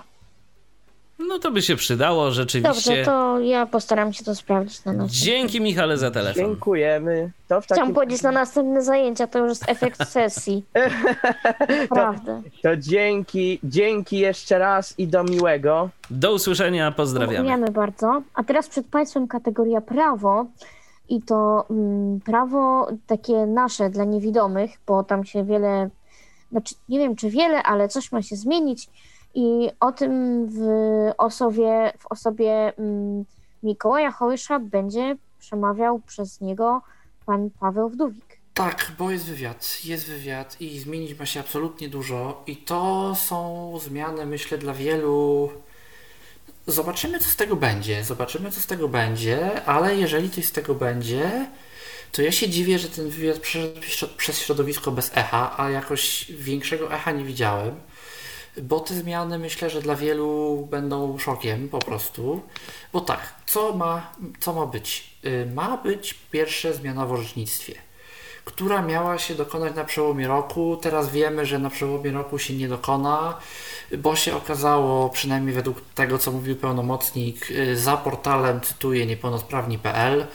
No to by się przydało rzeczywiście. Dobrze, to ja postaram się to sprawdzić na następnym. Dzięki, Michale, za telefon. Dziękujemy. To w Chciałam takim... powiedzieć na następne zajęcia, to już jest efekt sesji. Naprawdę. To dzięki, dzięki jeszcze raz i do miłego. Do usłyszenia, pozdrawiamy. Dziękujemy bardzo. A teraz przed Państwem kategoria prawo i to mm, prawo takie nasze dla niewidomych, bo tam się wiele, znaczy nie wiem czy wiele, ale coś ma się zmienić i o tym w osobie, w osobie mm, Mikołaja Hołysza będzie przemawiał przez niego pan Paweł Wdówik. Tak, bo jest wywiad, jest wywiad i zmienić ma się absolutnie dużo i to są zmiany, myślę, dla wielu. Zobaczymy, co z tego będzie, zobaczymy, co z tego będzie, ale jeżeli coś z tego będzie, to ja się dziwię, że ten wywiad przeszedł przez środowisko bez echa, a jakoś większego echa nie widziałem, bo te zmiany, myślę, że dla wielu będą szokiem po prostu, bo tak, co ma, co ma być? Ma być pierwsza zmiana w orzecznictwie, która miała się dokonać na przełomie roku. Teraz wiemy, że na przełomie roku się nie dokona, bo się okazało, przynajmniej według tego, co mówił pełnomocnik, za portalem, cytuję, niepełnosprawni kropka p l,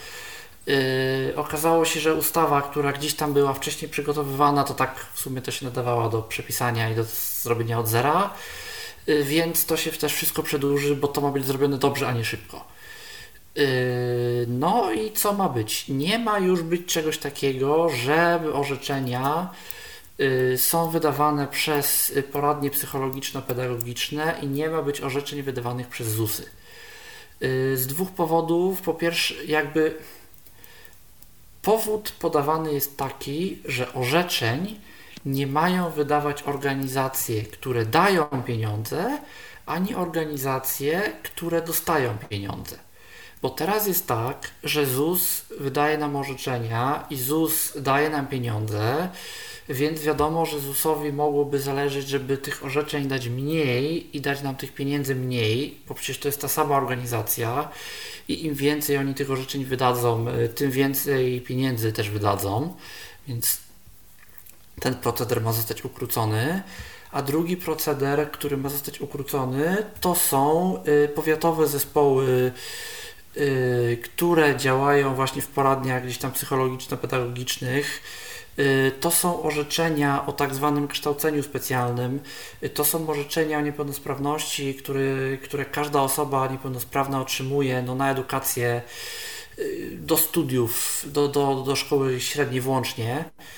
yy, okazało się, że ustawa, która gdzieś tam była wcześniej przygotowywana, to tak w sumie to się nadawała do przepisania i do zrobienia od zera, yy, więc to się też wszystko przedłuży, bo to ma być zrobione dobrze, a nie szybko. No i co ma być? Nie ma już być czegoś takiego, że orzeczenia są wydawane przez poradnie psychologiczno-pedagogiczne i nie ma być orzeczeń wydawanych przez ZUS-y. Z dwóch powodów. Po pierwsze, jakby powód podawany jest taki, że orzeczeń nie mają wydawać organizacje, które dają pieniądze, ani organizacje, które dostają pieniądze. Bo teraz jest tak, że ZUS wydaje nam orzeczenia i ZUS daje nam pieniądze, więc wiadomo, że ZUS-owi mogłoby zależeć, żeby tych orzeczeń dać mniej i dać nam tych pieniędzy mniej, bo przecież to jest ta sama organizacja i im więcej oni tych orzeczeń wydadzą, tym więcej pieniędzy też wydadzą, więc ten proceder ma zostać ukrócony. A drugi proceder, który ma zostać ukrócony, to są powiatowe zespoły, które działają właśnie w poradniach gdzieś tam psychologiczno-pedagogicznych. To są orzeczenia o tak zwanym kształceniu specjalnym. To są orzeczenia o niepełnosprawności, które, które każda osoba niepełnosprawna otrzymuje no, na edukację, do studiów, do, do, do szkoły średniej włącznie.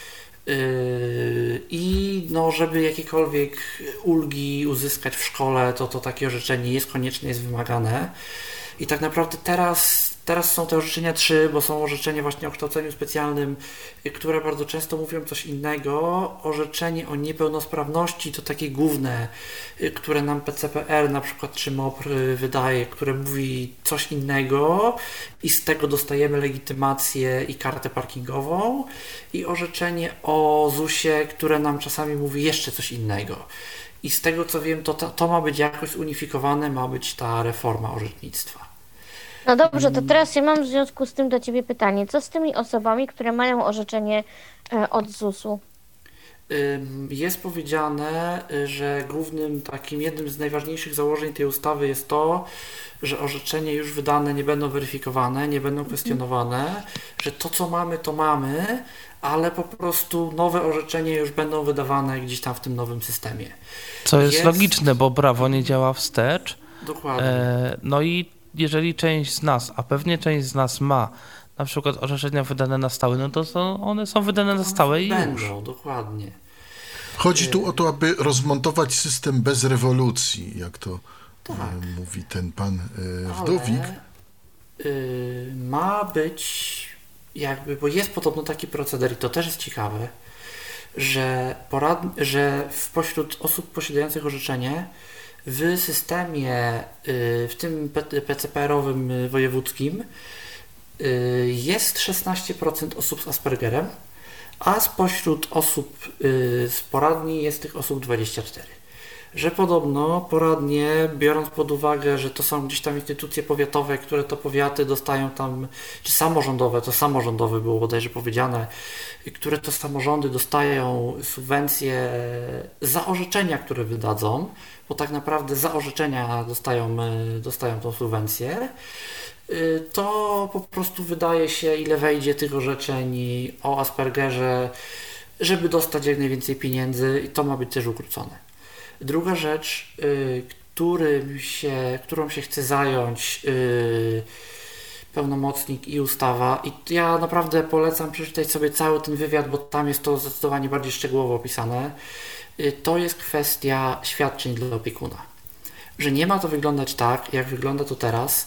I no, żeby jakiekolwiek ulgi uzyskać w szkole, to, to takie orzeczenie jest konieczne, jest wymagane. I tak naprawdę teraz, teraz są te orzeczenia trzy, bo są orzeczenia właśnie o kształceniu specjalnym, które bardzo często mówią coś innego. Orzeczenie o niepełnosprawności to takie główne, które nam P C P R na przykład czy M O P R wydaje, które mówi coś innego i z tego dostajemy legitymację i kartę parkingową. I orzeczenie o zusie, które nam czasami mówi jeszcze coś innego. I z tego co wiem, to, to, to ma być jakoś unifikowane, ma być ta reforma orzecznictwa. No dobrze, to teraz ja mam w związku z tym do Ciebie pytanie. Co z tymi osobami, które mają orzeczenie od zusu? Jest powiedziane, że głównym takim, jednym z najważniejszych założeń tej ustawy jest to, że orzeczenia już wydane nie będą weryfikowane, nie będą kwestionowane, że to co mamy, to mamy, ale po prostu nowe orzeczenia już będą wydawane gdzieś tam w tym nowym systemie. Co jest, jest... logiczne, bo prawo nie działa wstecz. Dokładnie. E, no i jeżeli część z nas, a pewnie część z nas ma na przykład orzeczenia wydane na stałe, no to są, one są wydane na stałe i będą, już. Dokładnie. Chodzi tu o to, aby rozmontować system bez rewolucji, jak to tak. e, mówi ten pan e, Wdowik. Ale, y, ma być jakby, bo jest podobno taki proceder i to też jest ciekawe, że, porad, że spośród osób posiadających orzeczenie w systemie, y, w tym P C P R-owym wojewódzkim y, jest szesnaście procent osób z Aspergerem, a spośród osób y, z poradni jest tych osób dwadzieścia cztery procent. Że podobno poradnie, biorąc pod uwagę, że to są gdzieś tam instytucje powiatowe, które to powiaty dostają tam, czy samorządowe, to samorządowe było bodajże powiedziane, które to samorządy dostają subwencje za orzeczenia, które wydadzą, bo tak naprawdę za orzeczenia dostają, dostają tą subwencję, to po prostu wydaje się, ile wejdzie tych orzeczeń o Aspergerze, żeby dostać jak najwięcej pieniędzy i to ma być też ukrócone. Druga rzecz, y, którym się, którą się chce zająć y, pełnomocnik i ustawa, i ja naprawdę polecam przeczytać sobie cały ten wywiad, bo tam jest to zdecydowanie bardziej szczegółowo opisane, y, to jest kwestia świadczeń dla opiekuna. Że nie ma to wyglądać tak, jak wygląda to teraz,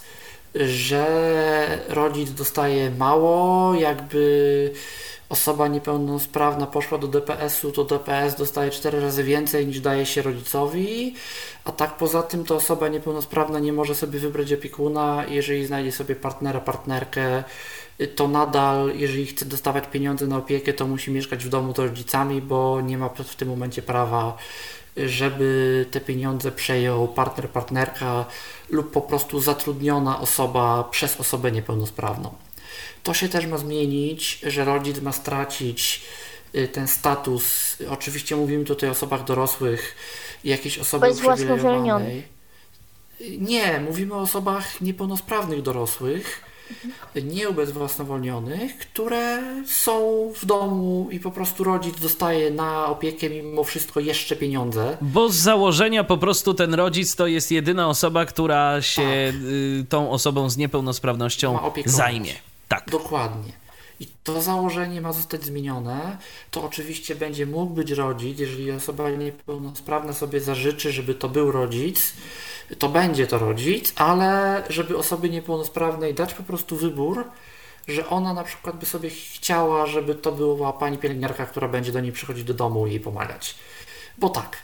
że rodzic dostaje mało, jakby osoba niepełnosprawna poszła do D P S-u, to D P S dostaje cztery razy więcej niż daje się rodzicowi, a tak poza tym to osoba niepełnosprawna nie może sobie wybrać opiekuna, jeżeli znajdzie sobie partnera, partnerkę, to nadal, jeżeli chce dostawać pieniądze na opiekę, to musi mieszkać w domu z rodzicami, bo nie ma w tym momencie prawa, żeby te pieniądze przejął partner, partnerka lub po prostu zatrudniona osoba przez osobę niepełnosprawną. To się też ma zmienić, że rodzic ma stracić ten status, oczywiście mówimy tutaj o osobach dorosłych, jakiejś osoby uprzywilejowanej. Nie, mówimy o osobach niepełnosprawnych dorosłych, mhm. nie ubezwłasnowolnionych, które są w domu i po prostu rodzic dostaje na opiekę mimo wszystko jeszcze pieniądze. Bo z założenia po prostu ten rodzic to jest jedyna osoba, która się tak. y, tą osobą z niepełnosprawnością zajmie. Tak. Dokładnie. I to założenie ma zostać zmienione. To oczywiście będzie mógł być rodzic, jeżeli osoba niepełnosprawna sobie zażyczy, żeby to był rodzic, to będzie to rodzic, ale żeby osobie niepełnosprawnej dać po prostu wybór, że ona na przykład by sobie chciała, żeby to była pani pielęgniarka, która będzie do niej przychodzić do domu i jej pomagać. Bo tak.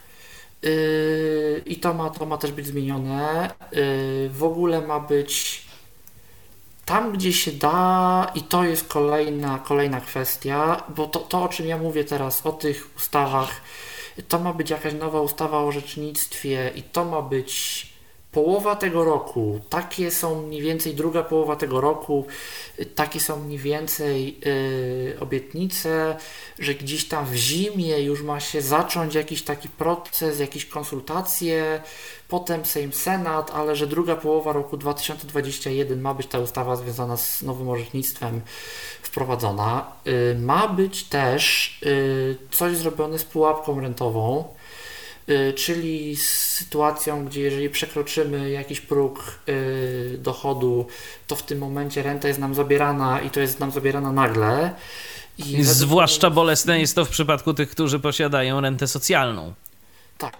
Yy, I to ma, to ma też być zmienione. Yy, w ogóle ma być tam, gdzie się da, i to jest kolejna, kolejna kwestia, bo to, to, o czym ja mówię teraz, o tych ustawach, to ma być jakaś nowa ustawa o orzecznictwie i to ma być połowa tego roku. Takie są mniej więcej druga połowa tego roku, takie są mniej więcej yy, obietnice, że gdzieś tam w zimie już ma się zacząć jakiś taki proces, jakieś konsultacje, potem Sejm, Senat, ale że druga połowa roku dwa tysiące dwudziestego pierwszego ma być ta ustawa związana z nowym orzecznictwem wprowadzona. Yy, ma być też yy, coś zrobione z pułapką rentową, yy, czyli z sytuacją, gdzie jeżeli przekroczymy jakiś próg yy, dochodu, to w tym momencie renta jest nam zabierana i to jest nam zabierana nagle. I I zwłaszcza według... bolesne jest to w przypadku tych, którzy posiadają rentę socjalną. Tak.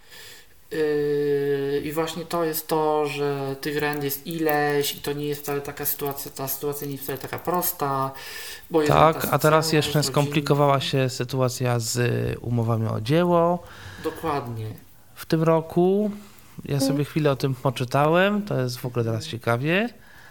Yy, I właśnie to jest to, że tych rent jest ileś i to nie jest wcale taka sytuacja, ta sytuacja nie jest wcale taka prosta, bo jest Tak, renta a teraz socjalna, jeszcze jest skomplikowała rodzinna. się sytuacja z umowami o dzieło. Dokładnie. W tym roku ja sobie chwilę o tym poczytałem, to jest w ogóle teraz ciekawie.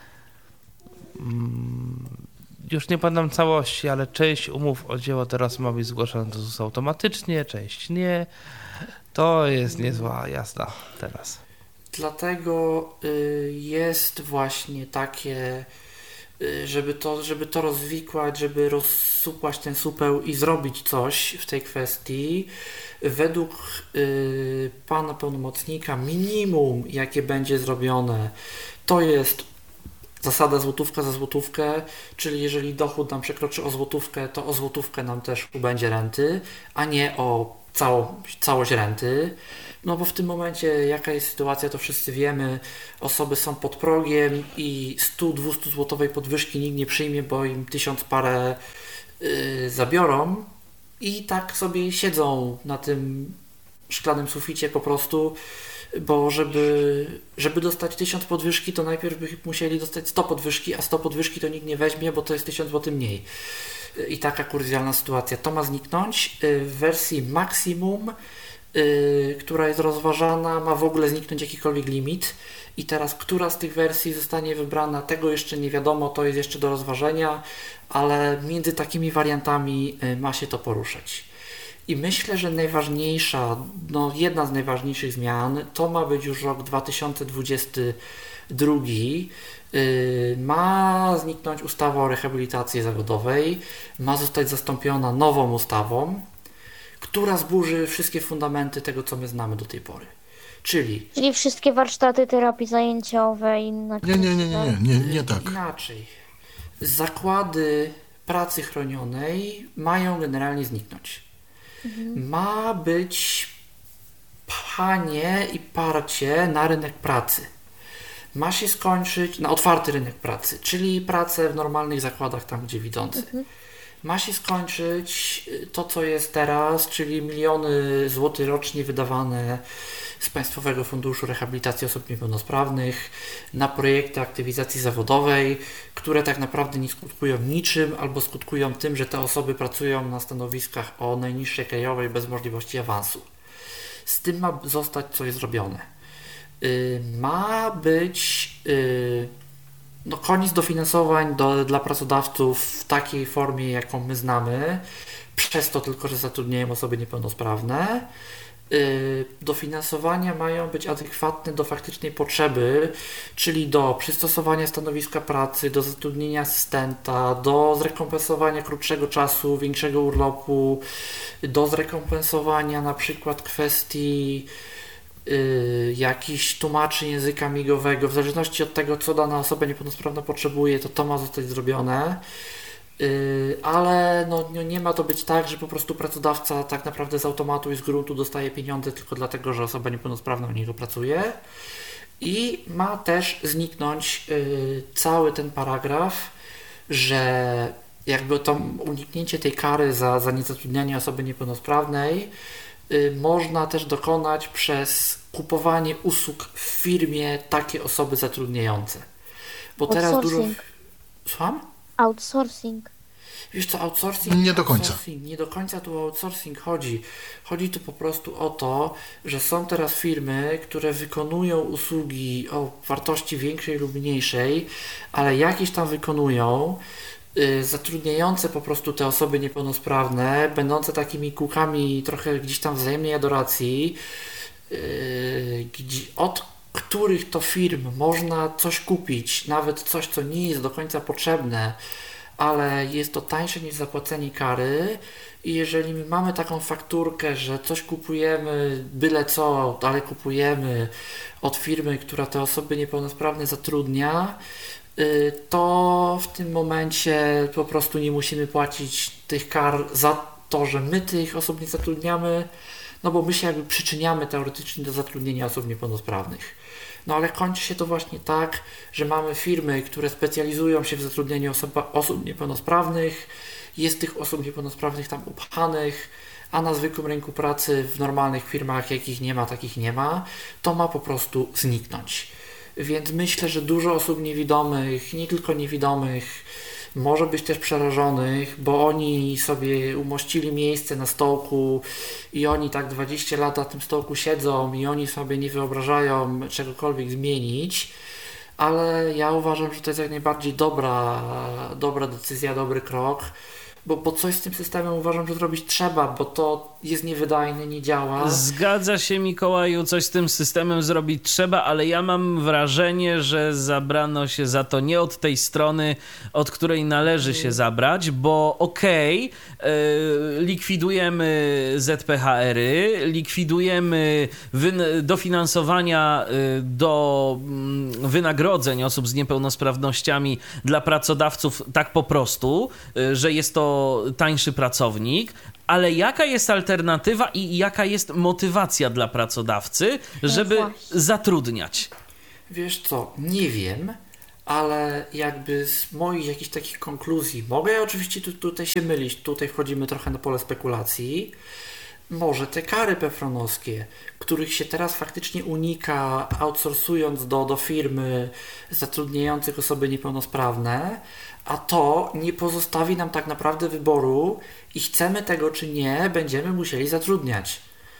Już nie pamiętam całości, ale część umów o dzieło teraz ma być zgłoszona do ZUS automatycznie, część nie. To jest niezła jazda teraz. Dlatego y, jest właśnie takie, y, żeby to, żeby to rozwikłać, żeby rozsupłać ten supeł i zrobić coś w tej kwestii. Według y, pana pełnomocnika minimum, jakie będzie zrobione, to jest zasada złotówka za złotówkę, czyli jeżeli dochód nam przekroczy o złotówkę, to o złotówkę nam też ubędzie renty, a nie o całą, całość renty. No bo w tym momencie jaka jest sytuacja, to wszyscy wiemy, osoby są pod progiem i sto dwuście złotowej podwyżki nikt nie przyjmie, bo im tysiąc parę yy, zabiorą i tak sobie siedzą na tym szklanym suficie po prostu, bo żeby, żeby dostać tysiąc podwyżki, to najpierw by musieli dostać sto podwyżki, a sto podwyżki to nikt nie weźmie, bo to jest tysiąc złotych mniej. I taka kurzjalna sytuacja. To ma zniknąć w wersji maksimum, yy, która jest rozważana, ma w ogóle zniknąć jakikolwiek limit. I teraz, która z tych wersji zostanie wybrana, tego jeszcze nie wiadomo, to jest jeszcze do rozważenia, ale między takimi wariantami yy, ma się to poruszać. I myślę, że najważniejsza, no jedna z najważniejszych zmian, to ma być już rok dwa tysiące dwudziesty drugi. Yy, ma zniknąć ustawa o rehabilitacji zawodowej, ma zostać zastąpiona nową ustawą, która zburzy wszystkie fundamenty tego, co my znamy do tej pory. Czyli... Czyli wszystkie warsztaty terapii zajęciowe i inne. Nie, nie, nie, nie, nie, nie, nie tak. Inaczej. Zakłady pracy chronionej mają generalnie zniknąć. Mhm. Ma być pchanie i parcie na rynek pracy. Ma się skończyć na otwarty rynek pracy, czyli pracę w normalnych zakładach tam, gdzie widzący. Mhm. Ma się skończyć to, co jest teraz, czyli miliony złotych rocznie wydawane z Państwowego Funduszu Rehabilitacji Osób Niepełnosprawnych na projekty aktywizacji zawodowej, które tak naprawdę nie skutkują niczym albo skutkują tym, że te osoby pracują na stanowiskach o najniższej krajowej bez możliwości awansu. Z tym ma zostać coś zrobione. Yy, ma być yy, no, koniec dofinansowań do, dla pracodawców w takiej formie, jaką my znamy, przez to tylko, że zatrudniają osoby niepełnosprawne. Yy, dofinansowania mają być adekwatne do faktycznej potrzeby, czyli do przystosowania stanowiska pracy, do zatrudnienia asystenta, do zrekompensowania krótszego czasu, większego urlopu, do zrekompensowania na przykład kwestii Yy, jakichś tłumaczy języka migowego, w zależności od tego, co dana osoba niepełnosprawna potrzebuje, to to ma zostać zrobione, yy, ale no, no, nie ma to być tak, że po prostu pracodawca tak naprawdę z automatu i z gruntu dostaje pieniądze tylko dlatego, że osoba niepełnosprawna u niego pracuje. I ma też zniknąć yy, cały ten paragraf, że jakby to uniknięcie tej kary za, za niezatrudnianie osoby niepełnosprawnej można też dokonać przez kupowanie usług w firmie takie osoby zatrudniające. Bo teraz dużo... Słucham? Outsourcing. Wiesz co, outsourcing... Nie do końca. Outsourcing, nie do końca tu o outsourcing chodzi. Chodzi tu po prostu o to, że są teraz firmy, które wykonują usługi o wartości większej lub mniejszej, ale jakieś tam wykonują, zatrudniające po prostu te osoby niepełnosprawne, będące takimi kółkami trochę gdzieś tam wzajemnej adoracji, od których to firm można coś kupić, nawet coś, co nie jest do końca potrzebne, ale jest to tańsze niż zapłacenie kary. I jeżeli my mamy taką fakturkę, że coś kupujemy, byle co, ale kupujemy od firmy, która te osoby niepełnosprawne zatrudnia, to w tym momencie po prostu nie musimy płacić tych kar za to, że my tych osób nie zatrudniamy, no bo my się jakby przyczyniamy teoretycznie do zatrudnienia osób niepełnosprawnych. No ale kończy się to właśnie tak, że mamy firmy, które specjalizują się w zatrudnianiu osoba, osób niepełnosprawnych, jest tych osób niepełnosprawnych tam upchanych, a na zwykłym rynku pracy w normalnych firmach, jakich nie ma, takich nie ma, to ma po prostu zniknąć. Więc myślę, że dużo osób niewidomych, nie tylko niewidomych, może być też przerażonych, bo oni sobie umościli miejsce na stołku i oni tak dwadzieścia lat na tym stołku siedzą i oni sobie nie wyobrażają czegokolwiek zmienić, ale ja uważam, że to jest jak najbardziej dobra, dobra decyzja, dobry krok, bo, bo coś z tym systemem uważam, że zrobić trzeba, bo to jest niewydajne, nie działa. Zgadza się, Mikołaju, coś z tym systemem zrobić trzeba, ale ja mam wrażenie, że zabrano się za to nie od tej strony, od której należy się zabrać, bo okej, okay, likwidujemy Z P H R-y, likwidujemy wyn- dofinansowania do wynagrodzeń osób z niepełnosprawnościami dla pracodawców tak po prostu, że jest to tańszy pracownik, ale jaka jest alternatywa i jaka jest motywacja dla pracodawcy, żeby no zatrudniać? Wiesz co, nie wiem, ale jakby z moich jakichś takich konkluzji, mogę ja oczywiście tu, tutaj się mylić, tutaj wchodzimy trochę na pole spekulacji, może te kary pefronowskie, których się teraz faktycznie unika, outsourcując do, do firmy zatrudniających osoby niepełnosprawne, a to nie pozostawi nam tak naprawdę wyboru i chcemy tego czy nie, będziemy musieli zatrudniać.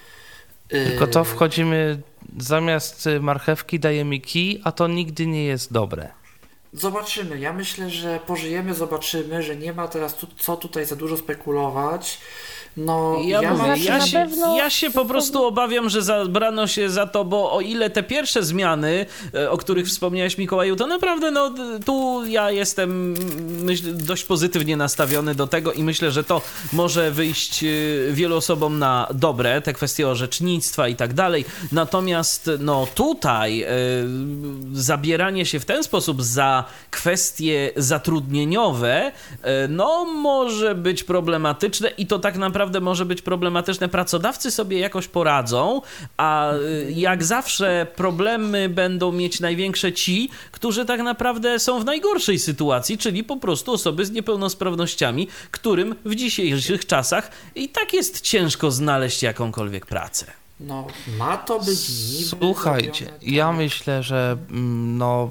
Tylko to wchodzimy, zamiast marchewki dajemy kij, a to nigdy nie jest dobre. Zobaczymy. Ja myślę, że pożyjemy, zobaczymy, że nie ma teraz tu, co tutaj za dużo spekulować. No, ja, ja, mówię, mam... ja, się, ja się po prostu obawiam, że zabrano się za to, bo o ile te pierwsze zmiany, o których wspomniałeś, Mikołaju, to naprawdę no, tu ja jestem myśl, dość pozytywnie nastawiony do tego i myślę, że to może wyjść wielu osobom na dobre, te kwestie orzecznictwa i tak dalej. Natomiast no tutaj y, zabieranie się w ten sposób za kwestie zatrudnieniowe, y, no może być problematyczne i to tak naprawdę może być problematyczne. Pracodawcy sobie jakoś poradzą, a jak zawsze problemy będą mieć największe ci, którzy tak naprawdę są w najgorszej sytuacji, czyli po prostu osoby z niepełnosprawnościami, którym w dzisiejszych czasach i tak jest ciężko znaleźć jakąkolwiek pracę. No, ma to być niby... Słuchajcie, ja myślę, że no,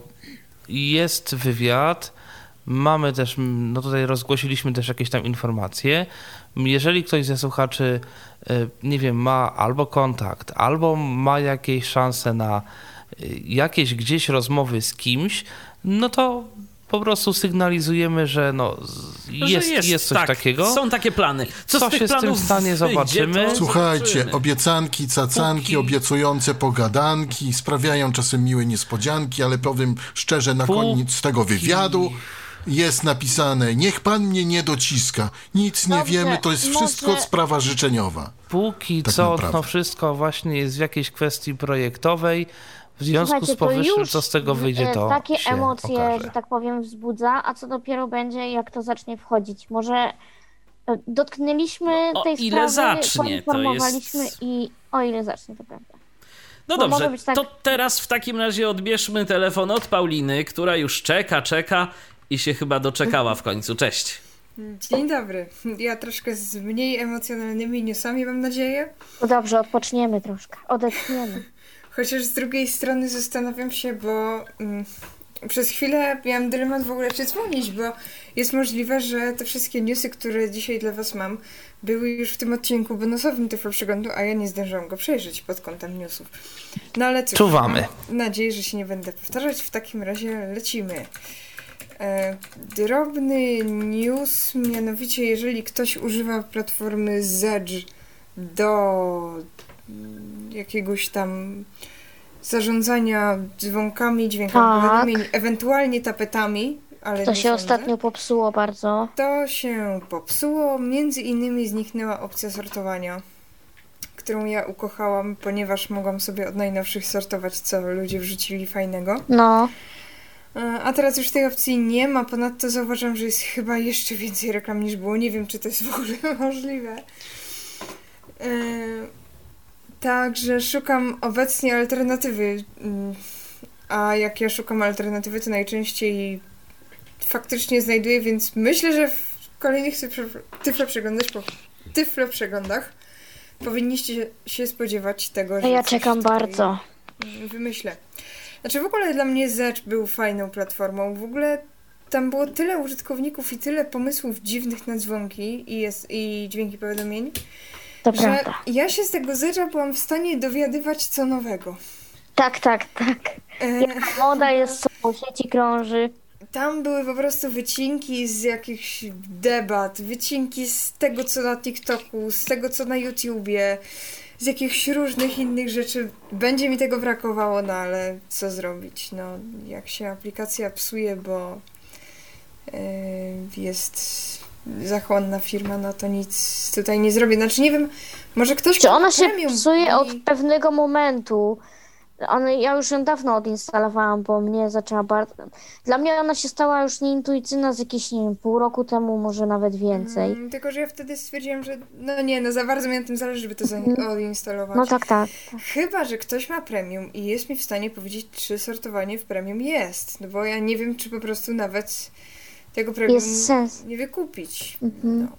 jest wywiad, mamy też, no tutaj rozgłosiliśmy też jakieś tam informacje. Jeżeli ktoś ze słuchaczy, nie wiem, ma albo kontakt, albo ma jakieś szanse na jakieś gdzieś rozmowy z kimś, no to po prostu sygnalizujemy, że no jest, jest, jest coś tak, takiego. Są takie plany. Co, Co z tych się z tym stanie, zobaczymy. Słuchajcie, zobaczymy. obiecanki, cacanki, Póki... obiecujące pogadanki sprawiają czasem miłe niespodzianki, ale powiem szczerze, na Póki... koniec tego wywiadu jest napisane: niech pan mnie nie dociska, nic nie Dobrze, wiemy, to jest może... wszystko sprawa życzeniowa. Póki tak co naprawdę. to wszystko właśnie jest w jakiejś kwestii projektowej, w związku Słuchajcie, z powyższym, już co z tego wyjdzie, to takie się emocje, okaże. że tak powiem, wzbudza, a co dopiero będzie, jak to zacznie wchodzić. Może dotknęliśmy O tej ile sprawy, zacznie, to poinformowaliśmy jest... i o ile zacznie, to prawda. No Bo dobrze, może być tak... to teraz w takim razie odbierzmy telefon od Pauliny, która już czeka, czeka i się chyba doczekała w końcu. Cześć. Dzień dobry. Ja troszkę z mniej emocjonalnymi newsami, mam nadzieję. No dobrze, odpoczniemy troszkę, odetchniemy. Chociaż z drugiej strony zastanawiam się, bo mm, przez chwilę miałam dylemat w ogóle, czy dzwonić, bo jest możliwe, że te wszystkie newsy, które dzisiaj dla was mam, były już w tym odcinku bonusowym Tyflo Przeglądu, a ja nie zdążyłam go przejrzeć pod kątem newsów. No ale cóż, Czuwamy. mam nadzieję, że się nie będę powtarzać. W takim razie lecimy. E, drobny news, mianowicie jeżeli ktoś używa platformy Zedge do jakiegoś tam zarządzania dzwonkami, dźwiękami, Tak. powiadomień, ewentualnie tapetami, ale To nie się sądzę. ostatnio popsuło bardzo. To się popsuło, między innymi zniknęła opcja sortowania, którą ja ukochałam, ponieważ mogłam sobie od najnowszych sortować, co ludzie wrzucili fajnego. No, A teraz już tej opcji nie ma, ponadto zauważam, że jest chyba jeszcze więcej reklam niż było. Nie wiem, czy to jest w ogóle możliwe. Yy, także szukam obecnie alternatywy. Yy, a jak ja szukam alternatywy, to najczęściej faktycznie znajduję, więc myślę, że w kolejnych tyflo-przeglądach, tyflo-przeglądach powinniście się spodziewać tego, że... Ja czekam bardzo. Wymyślę. Znaczy w ogóle dla mnie Zedge był fajną platformą. W ogóle tam było tyle użytkowników i tyle pomysłów dziwnych na dzwonki i, jest, i dźwięki powiadomień, To że prawda. ja się z tego Zedge'a byłam w stanie dowiadywać co nowego. Tak, tak, tak. E, Jaka moda jest, co po sieci krąży. Tam były po prostu wycinki z jakichś debat, wycinki z tego, co na TikToku, z tego, co na YouTubie, z jakichś różnych innych rzeczy. Będzie mi tego brakowało, no ale co zrobić? No, jak się aplikacja psuje, bo yy, jest zachłanna firma, no to nic tutaj nie zrobię. Znaczy nie wiem, może ktoś... Czy ona się premium psuje i- od pewnego momentu? Ona, ja już ją dawno odinstalowałam, bo mnie zaczęła bardzo... Dla mnie ona się stała już nieintuicyjna z jakieś, nie wiem, pół roku temu, może nawet więcej. Mm, tylko, że ja wtedy stwierdziłam, że no nie, no za bardzo mi na tym zależy, żeby to za- odinstalować. No tak, tak. Chyba, że ktoś ma premium i jest mi w stanie powiedzieć, czy sortowanie w premium jest. No bo ja nie wiem, czy po prostu nawet tego premium Jest sens. nie wykupić. Mhm. No.